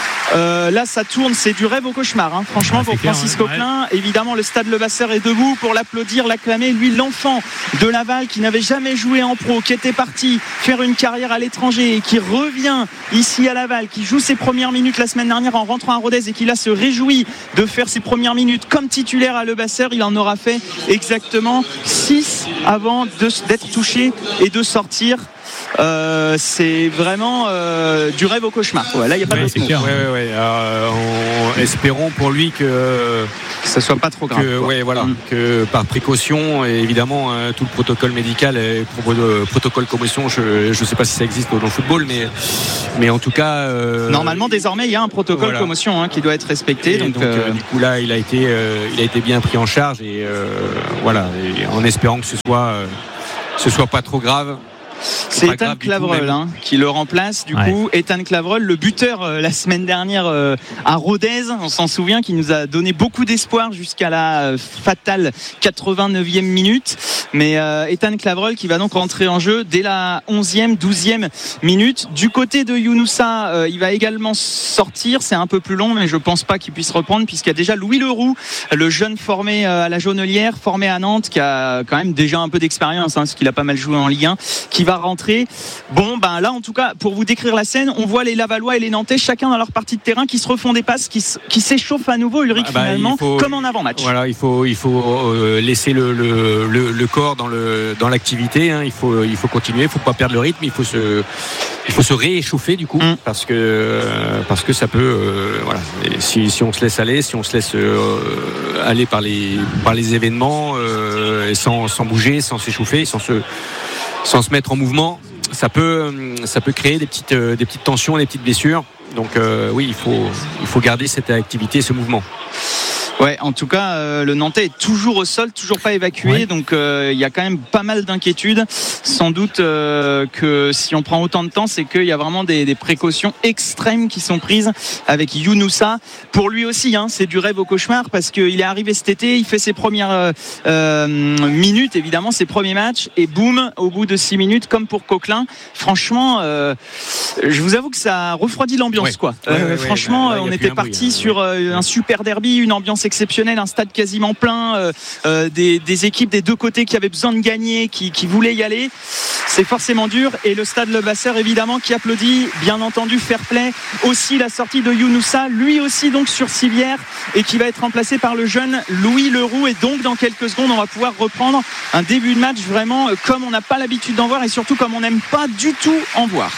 Euh, là ça tourne, c'est du rêve au cauchemar hein. Franchement, ah, pour clair, Francis ouais. Coquelin, ouais. Évidemment le stade Levasseur est debout pour l'applaudir, l'acclamer, lui l'enfant de Laval qui n'avait jamais joué en pro, qui était parti faire une carrière à l'étranger et qui revient ici à Laval, qui joue ses premières minutes la semaine dernière en rentrant à Rodez et qui là se réjouit de faire ses premières minutes comme titulaire à Levasseur. Il en aura fait exactement six avant de, d'être touché et de sortir. Euh, c'est vraiment euh, du rêve au cauchemar. Ouais, là, il n'y a pas ouais, d'autre mot. Ouais, ouais, ouais. Euh, on, espérons pour lui que que ça soit pas trop grave. Que, ouais, voilà, mmh. que par précaution, et évidemment, hein, tout le protocole médical et le protocole commotion, je ne sais pas si ça existe dans le football, mais, mais en tout cas. Euh, Normalement, désormais, il y a un protocole voilà. commotion hein, qui doit être respecté. Et donc, donc euh... euh, du coup, là, il a été, euh, il a été bien pris en charge et euh, voilà, et en espérant que ce soit, euh, ce soit pas trop grave. C'est Ethan Clavreul hein, qui le remplace du ouais. coup. Ethan Clavreul, le buteur euh, la semaine dernière euh, à Rodez, on s'en souvient, qui nous a donné beaucoup d'espoir jusqu'à la euh, fatale quatre-vingt-neuvième minute. Mais euh, Ethan Clavreul qui va donc rentrer en jeu dès la onzième, douzième minute. Du côté de Younoussa, euh, il va également sortir. C'est un peu plus long, mais je pense pas qu'il puisse reprendre puisqu'il y a déjà Louis Leroux, le jeune formé euh, à la Jaunelière, formé à Nantes, qui a quand même déjà un peu d'expérience, hein, parce qu'il a pas mal joué en Ligue un, qui va rentrer. Bon, ben là, en tout cas, pour vous décrire la scène, on voit les Lavallois et les Nantais, chacun dans leur partie de terrain, qui se refont des passes, qui, qui s'échauffent à nouveau, Ulrich, ah bah, finalement, faut, comme en avant-match. Voilà, il faut, il faut euh, laisser le, le, le, le corps dans, le, dans l'activité. Hein. Il faut, il faut continuer, il ne faut pas perdre le rythme, il faut se, il faut se rééchauffer du coup, mm. parce que, euh, parce que ça peut, euh, voilà, et si, si on se laisse aller, si on se laisse euh, aller par les, par les événements, euh, sans, sans bouger, sans s'échauffer, sans se sans se mettre en mouvement, ça peut, ça peut créer des petites, des petites tensions, des petites blessures. Donc euh, oui, il faut, il faut garder cette activité, ce mouvement. Ouais, en tout cas, euh, le Nantais est toujours au sol, toujours pas évacué, ouais. donc euh, il y a quand même pas mal d'inquiétudes. Sans doute euh, que si on prend autant de temps, c'est qu'il y a vraiment des, des précautions extrêmes qui sont prises avec Younoussa. Pour lui aussi, hein, c'est du rêve au cauchemar parce qu'il est arrivé cet été, il fait ses premières euh, minutes, évidemment, ses premiers matchs, et boum, au bout de six minutes, comme pour Coquelin. Franchement, euh, je vous avoue que ça refroidit l'ambiance, ouais. quoi. Ouais, euh, ouais, franchement, ouais, bah, on était parti hein, sur euh, un super derby, une ambiance exceptionnel, un stade quasiment plein, euh, euh, des, des équipes des deux côtés qui avaient besoin de gagner, qui, qui voulaient y aller. C'est forcément dur et le stade Levasseur évidemment qui applaudit, bien entendu, fair play. Aussi la sortie de Younoussa, lui aussi donc sur civière et qui va être remplacé par le jeune Louis Leroux, et donc dans quelques secondes on va pouvoir reprendre un début de match vraiment comme on n'a pas l'habitude d'en voir et surtout comme on n'aime pas du tout en voir.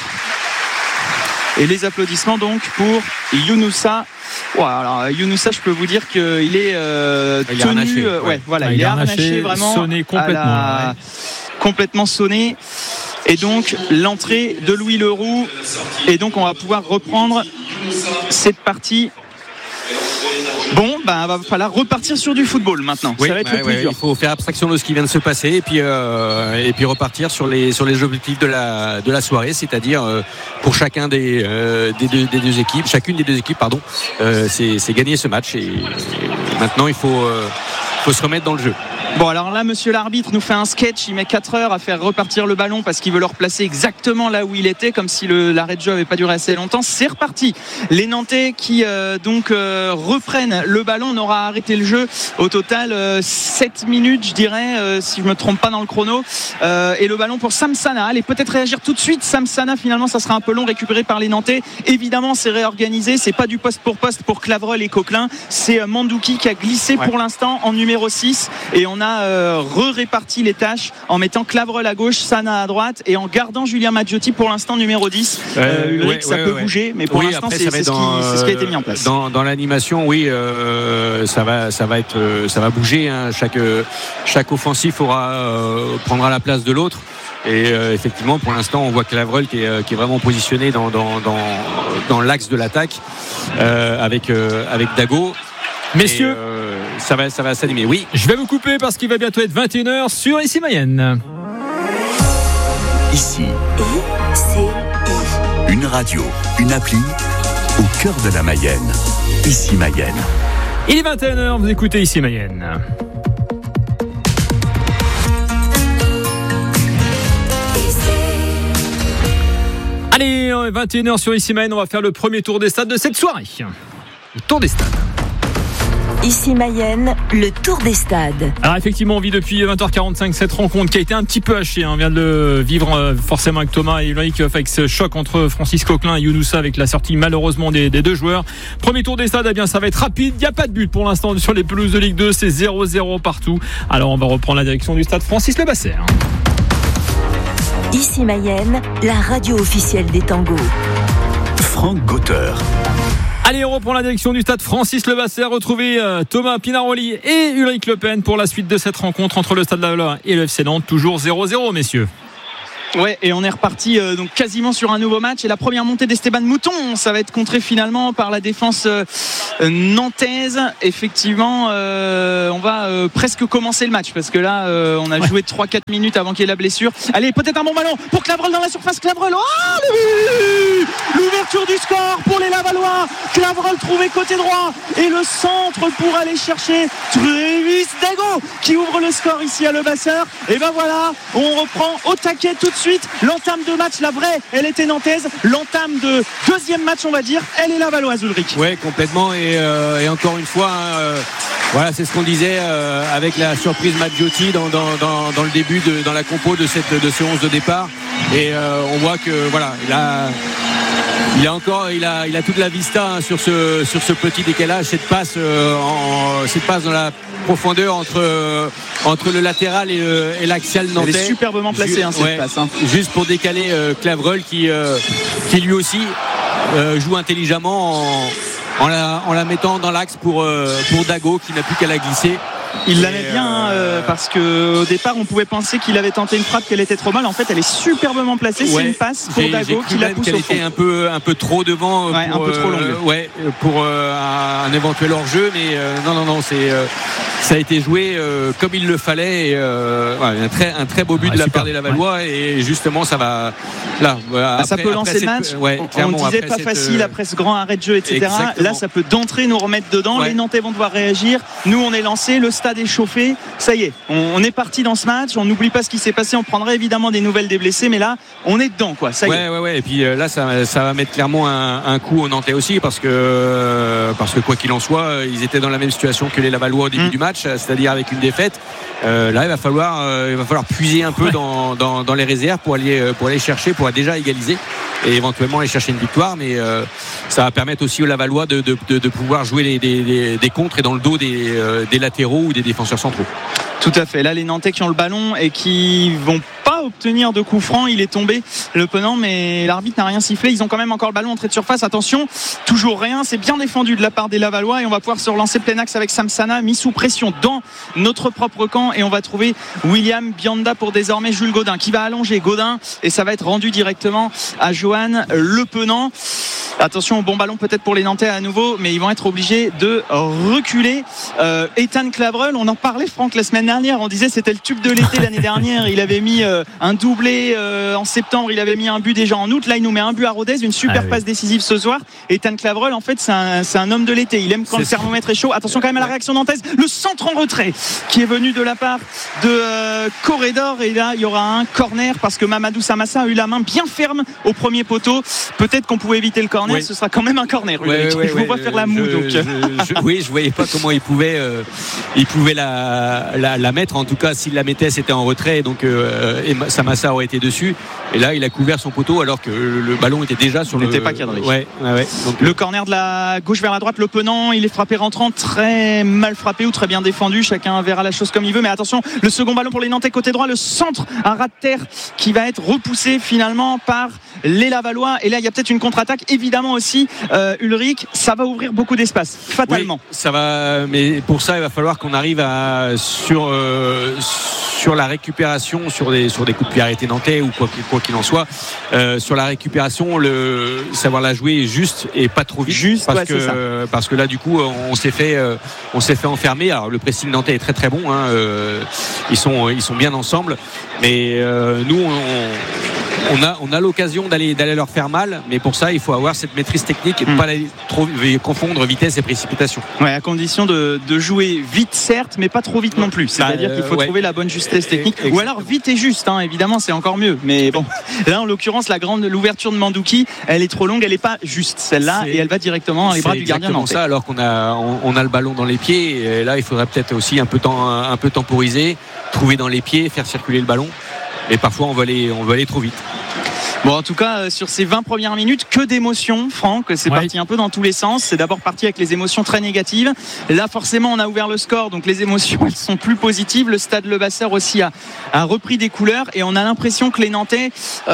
Et les applaudissements donc pour Younoussa. Ouais, alors Younoussa, je peux vous dire qu'il est euh, il tenu, harnaché, euh, ouais, ouais. voilà, ah, il, il est harnaché, vraiment, sonné complètement, la... ouais. complètement sonné. Et donc l'entrée de Louis Leroux, et donc on va pouvoir reprendre cette partie. Bon, bah, va falloir repartir sur du football maintenant. Oui, ça va être bah, le plus ouais, dur. Il faut faire abstraction de ce qui vient de se passer et puis euh, et puis repartir sur les sur les objectifs de la de la soirée, c'est-à-dire euh, pour chacun des euh, des, deux, des deux équipes, chacune des deux équipes, pardon, euh, c'est, c'est gagner ce match et, et maintenant il faut euh, faut se remettre dans le jeu. Bon, alors là, monsieur l'arbitre nous fait un sketch. Il met quatre heures à faire repartir le ballon parce qu'il veut le replacer exactement là où il était, comme si le, l'arrêt de jeu n'avait pas duré assez longtemps. C'est reparti. Les Nantais qui euh, donc euh, reprennent le ballon. On aura arrêté le jeu au total euh, sept minutes, je dirais, euh, si je me trompe pas dans le chrono. Euh, et le ballon pour Samsana. Allez, peut-être réagir tout de suite. Samsana, finalement, ça sera un peu long, récupéré par les Nantais. Évidemment, c'est réorganisé. C'est pas du poste pour poste pour Clavreul et Coquelin. C'est euh, Mandouki qui a glissé ouais. pour l'instant en numéro six. Et on on a euh, re-réparti les tâches en mettant Clavreul à gauche, Sana à droite et en gardant Julien Maggiotti pour l'instant numéro dix. Euh, Ulrich, ouais, ça ouais, peut ouais. bouger, mais pour oui, l'instant, c'est, c'est, ce qui, c'est ce qui a été mis en place. Dans, dans l'animation, oui, euh, ça va, ça va être, ça va bouger. Hein. Chaque, chaque offensif aura, euh, prendra la place de l'autre. Et euh, effectivement, pour l'instant, on voit Clavreul qui est, qui est vraiment positionné dans, dans, dans, dans l'axe de l'attaque euh, avec, euh, avec Dago. Messieurs, et, euh, ça va, ça va s'animer. Oui. Je vais vous couper parce qu'il va bientôt être vingt et une heures sur Ici Mayenne. Ici. I C I. Une radio, une appli au cœur de la Mayenne. Ici Mayenne. Il est vingt et une heures, vous écoutez Ici Mayenne. Allez, vingt et une heures sur Ici Mayenne, on va faire le premier tour des stades de cette soirée. Le tour des stades. Ici Mayenne, le tour des stades. Alors effectivement, on vit depuis vingt heures quarante-cinq cette rencontre qui a été un petit peu hachée. Hein. On vient de le vivre forcément avec Thomas et Ulrich avec ce choc entre Francis Coquelin et Younoussa avec la sortie malheureusement des, des deux joueurs. Premier tour des stades, eh bien ça va être rapide. Il n'y a pas de but pour l'instant sur les pelouses de Ligue deux. C'est zéro zéro partout. Alors on va reprendre la direction du stade Francis Lebasser. Ici Mayenne, la radio officielle des tangos. Franck Gother. Allez, on reprend la direction du stade Francis Lebasser. Retrouver euh, Thomas Pinaroli et Ulrich Le Pen pour la suite de cette rencontre entre le Stade Lavallois et le F C Nantes. Toujours zéro zéro, messieurs. Ouais, et on est reparti euh, donc quasiment sur un nouveau match. Et la première montée d'Esteban Mouton, ça va être contré finalement par la défense euh, nantaise. Effectivement, euh, on va euh, presque commencer le match parce que là, euh, on a ouais. joué trois quatre minutes avant qu'il y ait la blessure. Allez, peut-être un bon ballon pour Clavreul dans la surface. Clavreul, oh, le but, l'ouverture du score pour les Lavallois. Clavreul trouvé côté droit et le centre pour aller chercher Travis Dago qui ouvre le score ici à Lebasser. Et ben voilà, on reprend au taquet tout de suite. L'entame de match, la vraie, elle était nantaise. L'entame de deuxième match, on va dire, elle est lavalloise, Ulrich. Ouais, complètement. Et, euh, et encore une fois, hein, euh, voilà, c'est ce qu'on disait euh, avec la surprise Maggiotti dans, dans, dans, dans le début, de, dans la compo de, cette, de ce onze de départ. Et euh, on voit que voilà, il a. Il a encore, il a, il a toute la vista hein, sur ce, sur ce petit décalage, cette passe, euh, en, cette passe dans la profondeur entre, euh, entre le latéral et, euh, et l'axial nantais. Elle est superbement placée hein, cette ouais, passe. Hein. Juste pour décaler euh, Clavreul qui, euh, qui lui aussi euh, joue intelligemment en, en, la, en la mettant dans l'axe pour, euh, pour Dago qui n'a plus qu'à la glisser. Il la met bien euh, parce qu'au départ on pouvait penser qu'il avait tenté une frappe, qu'elle était trop mal. En fait elle est superbement placée. Ouais, c'est une passe pour j'ai, Dago j'ai qui la pousse qu'elle au fond. était un peu, un peu trop devant ouais, pour, un peu trop longue. Euh, ouais, pour euh, un, un éventuel hors-jeu. Mais euh, non non non c'est, euh, ça a été joué euh, comme il le fallait et, euh, ouais, un, très, un très beau but ah, de la part des Lavallois ouais. Et justement ça va là bah, après, ça peut lancer le match cette, ouais, on, on disait pas cette, facile après ce grand arrêt de jeu etc. Exactement. Là ça peut d'entrée nous remettre dedans. Ouais. Les Nantais vont devoir réagir. Nous on est lancé, le stade est chauffé. Ça y est, on est parti dans ce match. On n'oublie pas ce qui s'est passé. On prendra évidemment des nouvelles des blessés, mais là, on est dedans, quoi. Ça y ouais, est. Ouais, ouais. Et puis là, ça, ça va mettre clairement un, un coup aux Nantais aussi, parce que, parce que quoi qu'il en soit, ils étaient dans la même situation que les Lavallois au début mmh. du match, c'est-à-dire avec une défaite. Euh, là, il va falloir, euh, il va falloir puiser un peu ouais. dans, dans, dans les réserves pour aller, pour aller chercher, pour déjà égaliser et éventuellement aller chercher une victoire. Mais euh, ça va permettre aussi aux Lavallois de, de, de, de pouvoir jouer les, des, des, des contres et dans le dos des, euh, des latéraux ou des défenseurs centraux. Tout à fait. Là, les Nantais qui ont le ballon et qui vont pas obtenir de coup franc. Il est tombé, le Penant, mais l'arbitre n'a rien sifflé. Ils ont quand même encore le ballon entrée de surface. Attention, toujours rien. C'est bien défendu de la part des Lavallois et on va pouvoir se relancer plein axe avec Samsana, mis sous pression dans notre propre camp. Et on va trouver William Bianda pour désormais Jules Godin qui va allonger Godin et ça va être rendu directement à Johan Le Penant. Attention au bon ballon peut-être pour les Nantais à nouveau, mais ils vont être obligés de reculer. euh, Ethan Clavreul, on en parlait Franck la semaine dernière, on disait c'était le tube de l'été l'année dernière. Il avait mis euh, un doublé euh, en septembre, il avait mis un but déjà en août. Là il nous met un but à Rodez, une super ah, oui. passe décisive ce soir. Ethan Clavreul en fait c'est un, c'est un homme de l'été, il aime quand c'est le thermomètre est chaud. Attention quand même à la réaction nantaise, le centre en retrait qui est venu de la part de euh, Corredor, et là il y aura un corner parce que Mamadou Samassa a eu la main bien ferme au premier poteau. Peut-être qu'on pouvait éviter le corner, corner, oui. ce sera quand même un corner. Ouais, ouais, ouais, je vous ouais, vois faire la moue. je, donc. Je, je, oui, je voyais pas comment il pouvait, euh, il pouvait la, la, la mettre. En tout cas, s'il la mettait, c'était en retrait. Donc euh, et Samassa aurait été dessus. Et là, il a couvert son poteau alors que le ballon était déjà sur il le. N'était pas cadré. Ouais, ouais, ouais. Donc, le corner de la gauche vers la droite, le Penant, il est frappé rentrant, très mal frappé ou très bien défendu. Chacun verra la chose comme il veut. Mais attention, le second ballon pour les Nantais côté droit, le centre, un ras de terre qui va être repoussé finalement par les Lavallois. Et là, il y a peut-être une contre-attaque. Évidemment aussi, euh, Ulrich, ça va ouvrir beaucoup d'espace, fatalement. Oui, ça va. Mais pour ça, il va falloir qu'on arrive à sur euh, sur la récupération, sur des sur des coups de pied arrêtés nantais ou quoi qu'il quoi qu'il en soit, euh, sur la récupération, le savoir la jouer juste et pas trop vite. Juste, parce ouais, que c'est ça. parce que là, du coup, on s'est fait euh, on s'est fait enfermer. Alors le pressing nantais est très très bon. Hein, euh, ils sont ils sont bien ensemble, mais euh, nous on, on a on a l'occasion d'aller d'aller leur faire mal, mais pour ça il faut avoir cette maîtrise technique et ne mmh. pas aller trop confondre vitesse et précipitation. Ouais, à condition de, de jouer vite certes, mais pas trop vite non plus. C'est-à-dire bah, euh, qu'il faut ouais. trouver la bonne justesse technique, et, ou alors vite et juste. Hein, évidemment, c'est encore mieux. Mais bon, là en l'occurrence, la grande l'ouverture de Mandouki, elle est trop longue, elle n'est pas juste celle-là, c'est, et elle va directement dans les bras du gardien nantais. Ça, alors qu'on a on, on a le ballon dans les pieds. Et là, il faudrait peut-être aussi un peu temps, un peu temporiser, trouver dans les pieds, faire circuler le ballon. Et parfois, on va aller on va aller trop vite. Bon, en tout cas, euh, sur ces vingt premières minutes, que d'émotions, Franck. C'est ouais. parti un peu dans tous les sens. C'est d'abord parti avec les émotions très négatives. Là, forcément, on a ouvert le score, donc les émotions, elles sont plus positives. Le stade Le Basseur aussi a, a repris des couleurs, et on a l'impression que les Nantais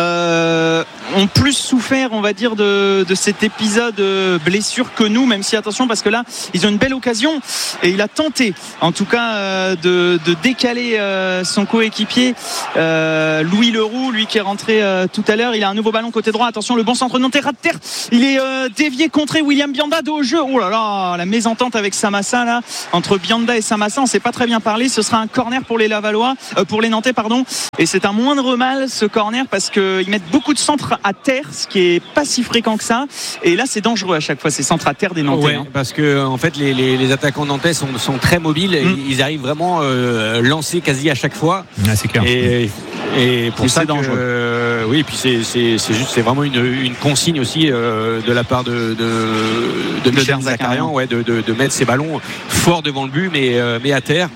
euh, ont plus souffert, on va dire, de, de cet épisode euh, blessure que nous, même si, attention, parce que là, ils ont une belle occasion, et il a tenté, en tout cas, euh, de, de décaler euh, son coéquipier, euh, Louis Leroux, lui qui est rentré euh, tout à l'heure. Il a un nouveau ballon côté droit. Attention, le bon centre nantais, ras de terre. Il est euh, dévié, contré. William Bianda de haut jeu. Oh là là, la mésentente avec Samassa là, entre Bianda et Samassa, on s'est pas très bien parlé. Ce sera un corner pour les Lavallois, euh, pour les Nantais, pardon. Et c'est un moindre mal ce corner parce qu'ils mettent beaucoup de centres à terre, ce qui est pas si fréquent que ça. Et là, c'est dangereux à chaque fois ces centres à terre des Nantais. Ouais, hein. Parce que en fait, les, les, les attaquants nantais sont, sont très mobiles. Mm. Ils arrivent vraiment euh, lancés quasi à chaque fois. Ouais, c'est clair. Et, et pour et ça, c'est dangereux. Euh, oui, puis c'est, c'est, c'est juste, c'est vraiment une, une consigne aussi euh, de la part de, de, de Michel Zakarian, ouais, de, de, de mettre ses ballons fort devant le but, mais, euh, mais à terre.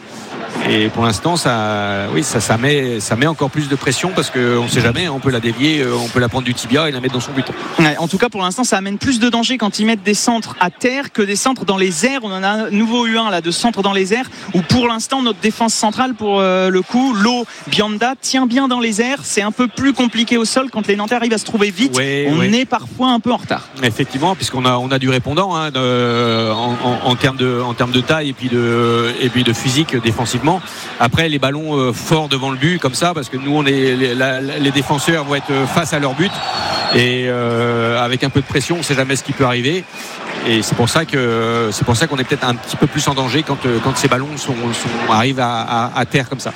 Et pour l'instant, ça, oui, ça, ça, met, ça met encore plus de pression parce qu'on ne sait jamais, on peut la dévier, on peut la prendre du tibia et la mettre dans son but. Ouais, en tout cas, pour l'instant, ça amène plus de danger quand ils mettent des centres à terre que des centres dans les airs. On en a un nouveau eu un là de centres dans les airs où pour l'instant, notre défense centrale, pour euh, le coup, Lo Bianda tient bien dans les airs. C'est un peu plus compliqué au sol quand les Nantais arrivent à se trouver vite. Ouais, on ouais. est parfois un peu en retard. Effectivement, puisqu'on a, on a du répondant hein, de, en, en, en, termes de, en termes de taille et puis de, et puis de physique défensivement. Après les ballons euh, forts devant le but comme ça parce que nous on est les, la, les défenseurs vont être face à leur but et euh, avec un peu de pression on ne sait jamais ce qui peut arriver et c'est pour ça que c'est pour ça qu'on est peut-être un petit peu plus en danger quand, quand ces ballons sont, sont, arrivent à, à, à terre comme ça.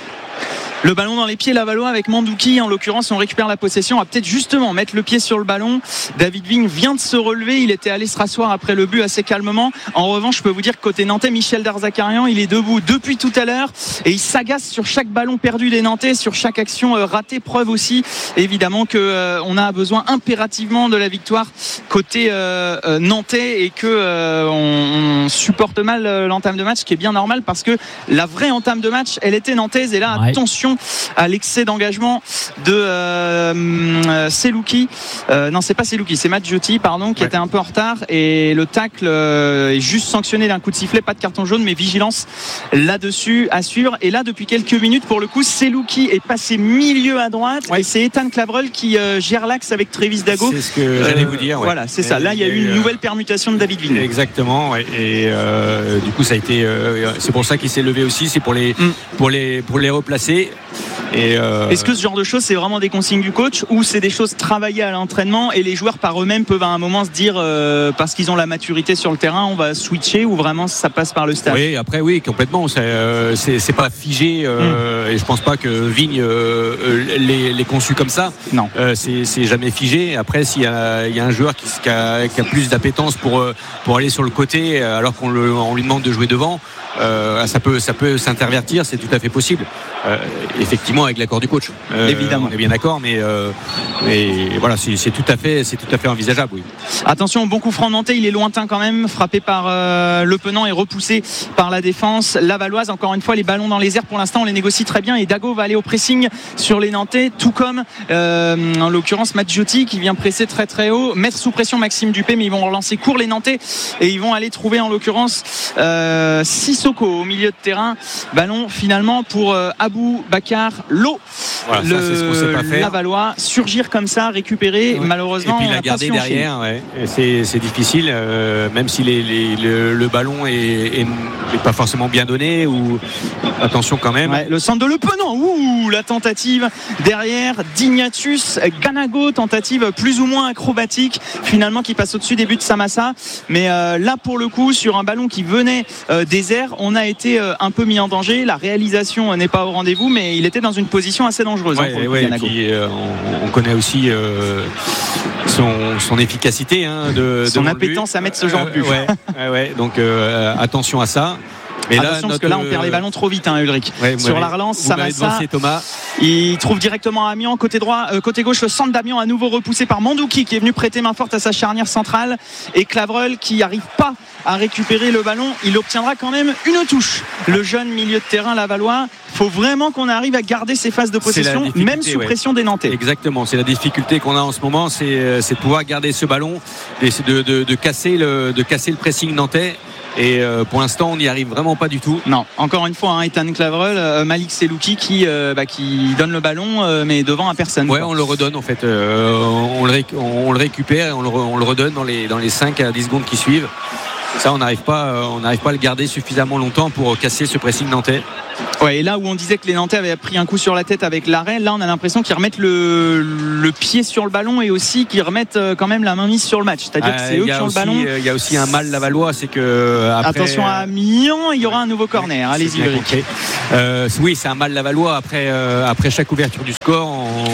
Le ballon dans les pieds Lavallois avec Mandouki. En l'occurrence, on récupère la possession. On va peut-être justement mettre le pied sur le ballon. David Vigne vient de se relever. Il était allé se rasseoir après le but assez calmement. En revanche, je peux vous dire que côté Nantais, Michel Darzakarian, il est debout depuis tout à l'heure et il s'agace sur chaque ballon perdu des Nantais, sur chaque action ratée. Preuve aussi, évidemment, que euh, on a besoin impérativement de la victoire côté euh, euh, Nantais et que euh, on, on supporte mal euh, l'entame de match, ce qui est bien normal parce que la vraie entame de match, elle était nantaise. Et là, ouais. attention à l'excès d'engagement de euh, Selouki euh, non c'est pas Selouki, c'est Madjotti pardon qui ouais. était un peu en retard et le tacle euh, est juste sanctionné d'un coup de sifflet, pas de carton jaune mais vigilance là-dessus à suivre. Et là depuis quelques minutes pour le coup Selouki est passé milieu à droite ouais. et c'est Ethan Clavreul qui euh, gère l'axe avec Trévis Dago. C'est ce que euh, j'allais vous dire ouais. Voilà c'est et, ça, là il y a eu une euh, nouvelle permutation de David Vigne. Exactement ouais. Et euh, du coup ça a été euh, c'est pour ça qu'il s'est levé aussi, c'est pour les, mm. pour les, pour les replacer. Et euh... Est-ce que ce genre de choses c'est vraiment des consignes du coach ou c'est des choses travaillées à l'entraînement et les joueurs par eux-mêmes peuvent à un moment se dire euh, parce qu'ils ont la maturité sur le terrain on va switcher ou vraiment ça passe par le staff? Oui après oui complètement c'est, euh, c'est, c'est pas figé euh, mmh. et je pense pas que Vigne euh, l'ait, l'ait conçu comme ça. Non euh, c'est, c'est jamais figé. Après s'il y a, il y a un joueur qui, qui, a, qui a plus d'appétence pour, pour aller sur le côté alors qu'on le, on lui demande de jouer devant euh, ça peut ça peut s'intervertir, c'est tout à fait possible. Euh, effectivement, avec l'accord du coach. Euh, Évidemment, on est bien d'accord, mais euh, mais voilà, c'est, c'est tout à fait c'est tout à fait envisageable. Oui. Attention, bon coup franc nantais, il est lointain quand même, frappé par euh, Le Penant et repoussé par la défense lavalloise. Encore une fois, les ballons dans les airs pour l'instant, on les négocie très bien et Dago va aller au pressing sur les Nantais, tout comme euh, en l'occurrence Maggiotti qui vient presser très très haut, mettre sous pression Maxime Dupé, mais ils vont relancer court les Nantais et ils vont aller trouver en l'occurrence euh, Sissoko au milieu de terrain. Ballon finalement pour euh, Abou Bakar Lo, voilà, le ça, c'est ce qu'on sait pas faire. Lavallois, surgir comme ça, récupérer, ouais. Malheureusement et puis la garder derrière, ouais. c'est, c'est difficile, euh, même si les, les, le, le ballon est, est, est pas forcément bien donné, ou attention quand même. Ouais, le centre de Le Penant, ouh, la tentative derrière d'Ignatius Ganago, tentative plus ou moins acrobatique finalement qui passe au-dessus des buts de Samassa, mais euh, là pour le coup sur un ballon qui venait euh, des airs, on a été euh, un peu mis en danger. La réalisation euh, n'est pas au rendez-vous, mais il était dans une position assez dangereuse. Ouais, hein, ouais, et puis, euh, on, on connaît aussi euh, son, son efficacité, hein, de, son appétence à mettre ce genre de but. Euh, ouais, ouais, ouais, donc euh, attention à ça. Mais attention, là, notre... parce que là on perd les ballons trop vite, hein, Ulrich. Ouais, sur la relance, Samassa, Thomas. Il trouve directement Amiens côté droit, euh, côté gauche, le centre d'Amiens à nouveau repoussé par Mandouki qui est venu prêter main forte à sa charnière centrale, et Clavreul qui n'arrive pas à récupérer le ballon. Il obtiendra quand même une touche. Le jeune milieu de terrain lavallois. Il faut vraiment qu'on arrive à garder ces phases de possession, même sous ouais. pression des Nantais. Exactement, c'est la difficulté qu'on a en ce moment, c'est, c'est de pouvoir garder ce ballon et c'est de, de, de, casser le, de casser le pressing nantais. Et euh, pour l'instant on n'y arrive vraiment pas du tout. Non, encore une fois, hein, Ethan Clavreul, euh, Malik Selouki qui, euh, bah, qui donne le ballon euh, mais devant à personne. Ouais, quoi. On le redonne en fait, euh, on, le réc- on le récupère et on le, re- on le redonne dans les, dans les cinq à dix secondes qui suivent. Ça, on n'arrive pas, on n'arrive pas à le garder suffisamment longtemps pour casser ce pressing nantais. Ouais, et là où on disait que les Nantais avaient pris un coup sur la tête avec l'arrêt, là on a l'impression qu'ils remettent le, le pied sur le ballon et aussi qu'ils remettent quand même la main mise sur le match. C'est-à-dire euh, que c'est eux qui ont aussi, le ballon. Il y a aussi un mal lavallois, c'est que après, attention à Amiens, il y aura un nouveau corner. Allez-y, Ulrich. Euh, oui, c'est un mal lavallois. Après, euh, après chaque ouverture du score,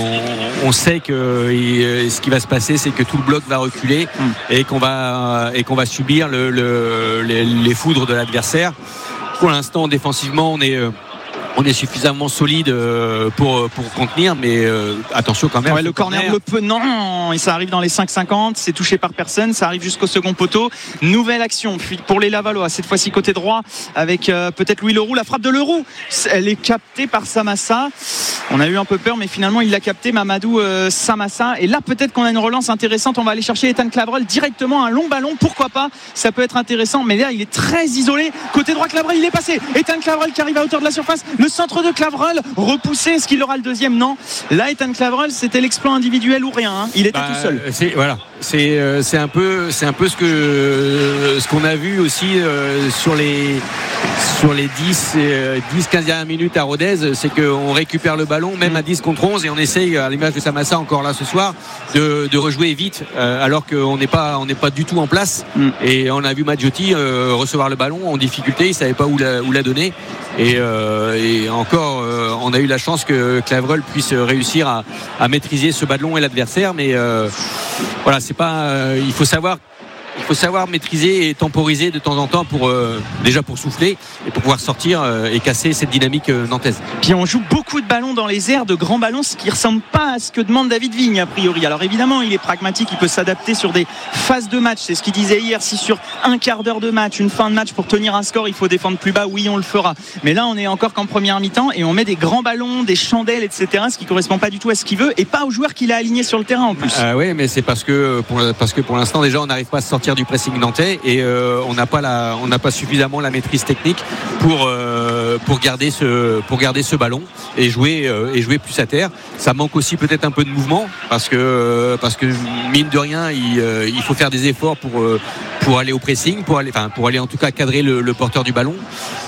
on, on sait que euh, ce qui va se passer, c'est que tout le bloc va reculer hum. et qu'on va et qu'on va subir le, le, les, les foudres de l'adversaire. Pour l'instant, défensivement, on est euh, on est suffisamment solide pour, pour contenir, mais euh, attention quand même. Ouais, le corner, corner le peut, non, et ça arrive dans les cinq cinquante, c'est touché par personne, ça arrive jusqu'au second poteau. Nouvelle action pour les Lavallois, cette fois-ci côté droit, avec euh, peut-être Louis Leroux, la frappe de Leroux, elle est captée par Samassa. On a eu un peu peur, mais finalement il l'a capté, Mamadou euh, Samassa. Et là peut-être qu'on a une relance intéressante, on va aller chercher Ethan Clavreul directement, un long ballon, pourquoi pas, ça peut être intéressant, mais là il est très isolé. Côté droit, Clavreul, il est passé, Ethan Clavreul qui arrive à hauteur de la surface, le centre de Clavreul repoussé, est-ce qu'il aura le deuxième? Non, là Ethan Clavreul c'était l'exploit individuel ou rien, hein. Il était bah, tout seul. C'est, voilà, c'est, euh, c'est un peu, c'est un peu ce que euh, ce qu'on a vu aussi euh, sur les sur les dix quinze dernières minutes à Rodez, c'est qu'on récupère le ballon même mmh. à dix contre onze et on essaye, à l'image de Samassa encore là ce soir, de, de rejouer vite euh, alors qu'on n'est pas on n'est pas du tout en place mmh. et on a vu Maggiotti euh, recevoir le ballon en difficulté, il savait pas où la, où la donner et, euh, et encore euh, on a eu la chance que Clavreul puisse réussir à, à maîtriser ce ballon et l'adversaire, mais euh, voilà, c'est pas euh, il faut savoir Il faut savoir maîtriser et temporiser de temps en temps pour euh, déjà pour souffler et pour pouvoir sortir euh, et casser cette dynamique euh, nantaise. Puis on joue beaucoup de ballons dans les airs, de grands ballons, ce qui ne ressemble pas à ce que demande David Vigne a priori. Alors évidemment il est pragmatique, il peut s'adapter sur des phases de match, c'est ce qu'il disait hier, si sur un quart d'heure de match, une fin de match pour tenir un score il faut défendre plus bas, oui on le fera, mais là on est encore qu'en première mi-temps et on met des grands ballons, des chandelles, etc., ce qui ne correspond pas du tout à ce qu'il veut et pas aux joueurs qu'il a alignés sur le terrain en plus. Euh, oui, mais c'est parce que pour, parce que pour l'instant déjà on n'arrive pas à sortir du pressing nantais et euh, on n'a pas la, on n'a pas suffisamment la maîtrise technique pour euh, pour garder ce pour garder ce ballon et jouer euh, et jouer plus à terre. Ça manque aussi peut-être un peu de mouvement parce que euh, parce que mine de rien il, euh, il faut faire des efforts pour euh, pour aller au pressing, pour aller enfin pour aller en tout cas cadrer le, le porteur du ballon.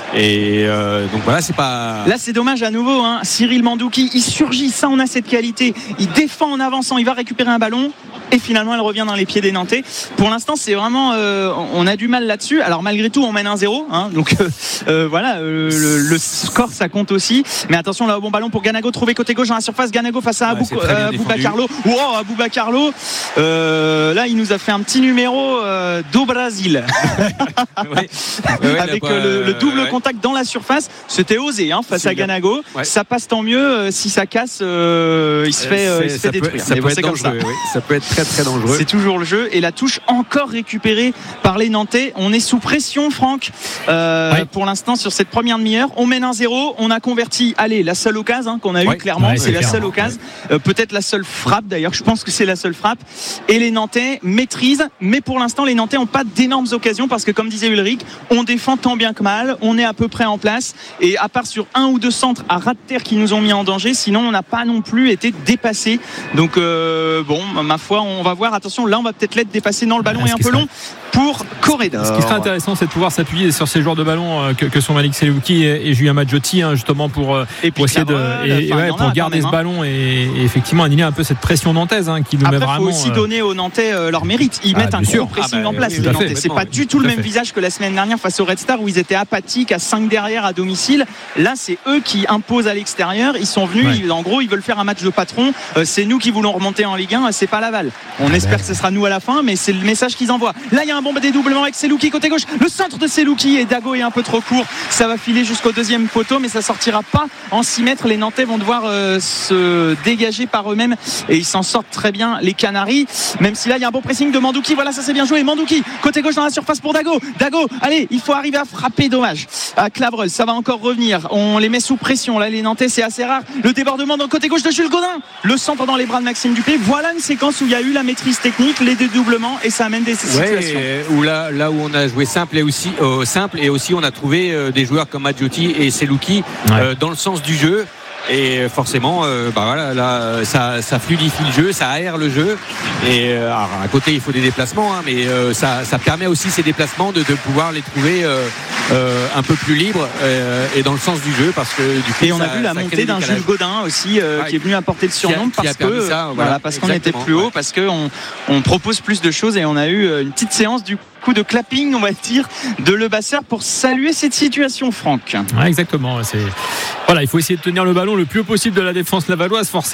Et euh, donc voilà, c'est pas. Là, c'est dommage à nouveau. Hein. Cyril Mandouki, il surgit. Ça, on a cette qualité. Il défend en avançant. Il va récupérer un ballon. et finalement elle revient dans les pieds des Nantais. Pour l'instant c'est vraiment euh, on a du mal là-dessus. Alors malgré tout on mène un zéro hein, donc euh, euh, voilà euh, le, le score ça compte aussi, mais attention là au bon ballon pour Ganago, trouvé côté gauche dans la surface. Ganago face à ouais, Abou, euh, Aboubacarlo. Wow, Aboubacarlo euh, là il nous a fait un petit numéro euh, do Brasil ouais. Ouais, avec pas, euh, le, le double ouais. contact dans la surface. C'était osé hein, face c'est à Ganago. Ouais. Ça passe tant mieux. euh, si ça casse euh, il se fait, euh, il se fait ça détruire. Peut, ça, Mais peut bon, être c'est comme dangereux, ça. oui. Ça peut être très très dangereux. C'est toujours le jeu, et la touche encore récupérée par les Nantais. On est sous pression, Franck, euh, ouais. pour l'instant sur cette première demi-heure. On mène un zéro, on a converti, allez, la seule occasion hein, qu'on a ouais. eue clairement, Ouais, c'est, c'est la clair, seule occasion, ouais. euh, peut-être la seule frappe d'ailleurs, je pense que c'est la seule frappe, et les Nantais maîtrisent, mais pour l'instant les Nantais n'ont pas d'énormes occasions, parce que comme disait Ulrich, on défend tant bien que mal, on est à peu près en place, et à part sur un ou deux centres à ras de terre qui nous ont mis en danger, sinon on n'a pas non plus été dépassé. Donc euh, bon, ma foi, on va voir. Attention, là on va peut-être l'être dépassé dans le ballon, Ah, et un peu serait... long pour Corredor. Ce qui serait intéressant, c'est de pouvoir s'appuyer sur ces joueurs de ballon euh, que, que sont Malik Selouki et, et Julien Madjotti, hein, justement pour, euh, et pour essayer de et, et ouais, pour garder même, ce hein. ballon et, et effectivement annihiler un peu cette pression nantaise hein, qui nous Après, met vraiment. il faut aussi euh... donner aux Nantais euh, leur mérite. Ils Ah, mettent un gros sûr. pressing Ah, bah, en place. oui, Les fait, Nantais, c'est pas du tout tout le à même fait. visage que la semaine dernière face au Red Star où ils étaient apathiques à cinq derrière à domicile. Là, c'est eux qui imposent à l'extérieur. Ils sont venus. Ouais. Ils, en gros, ils veulent faire un match de patron. Euh, c'est nous qui voulons remonter en Ligue un. C'est pas Laval. On Ah, espère bah. que ce sera nous à la fin, mais c'est le message qu'ils envoient. Là, il y a un bon dédoublement avec Selouki côté gauche. Le centre de Selouki, et Dago est un peu trop court. Ça va filer jusqu'au deuxième poteau, mais ça sortira pas en six mètres. Les Nantais vont devoir euh, se dégager par eux-mêmes, et ils s'en sortent très bien, les Canaries. Même si là, il y a un bon pressing de Mandouki. Voilà, ça c'est bien joué. Mandouki côté gauche dans la surface pour Dago. Dago, allez, il faut arriver à frapper. Dommage. À Clavreul, ça va encore revenir. On les met sous pression. Là, les Nantais, c'est assez rare. Le débordement dans le côté gauche de Jules Godin. Le centre dans les bras de Maxime Dupé. Voilà une séquence où il y a eu la maîtrise technique, les dédoublements, et ça amène des situations. Ouais, où là, là où on a joué simple et aussi euh, simple et aussi on a trouvé euh, des joueurs comme Madjotti et Selouki Ouais. euh, dans le sens du jeu. Et forcément, euh, bah voilà, là, ça, ça fluidifie le jeu, ça aère le jeu. Et euh, alors, à côté, il faut des déplacements, hein, mais euh, ça, ça permet aussi ces déplacements de, de pouvoir les trouver euh, euh, un peu plus libres euh, et dans le sens du jeu, parce que du coup, Et on ça, a vu la ça crée montée des d'un décalages. Jules Godin aussi euh, Ouais. qui est venu apporter le surnom Qui a- qui a parce permis que ça, voilà, voilà, parce qu'on était exactement, plus haut, ouais. parce qu'on on propose plus de choses, et on a eu euh, une petite séance du coup de clapping, on va dire, de Le Basseur pour saluer cette situation, Franck. Ouais, exactement. C'est... Voilà, il faut essayer de tenir le ballon le plus haut possible de la défense lavalloise, forcément.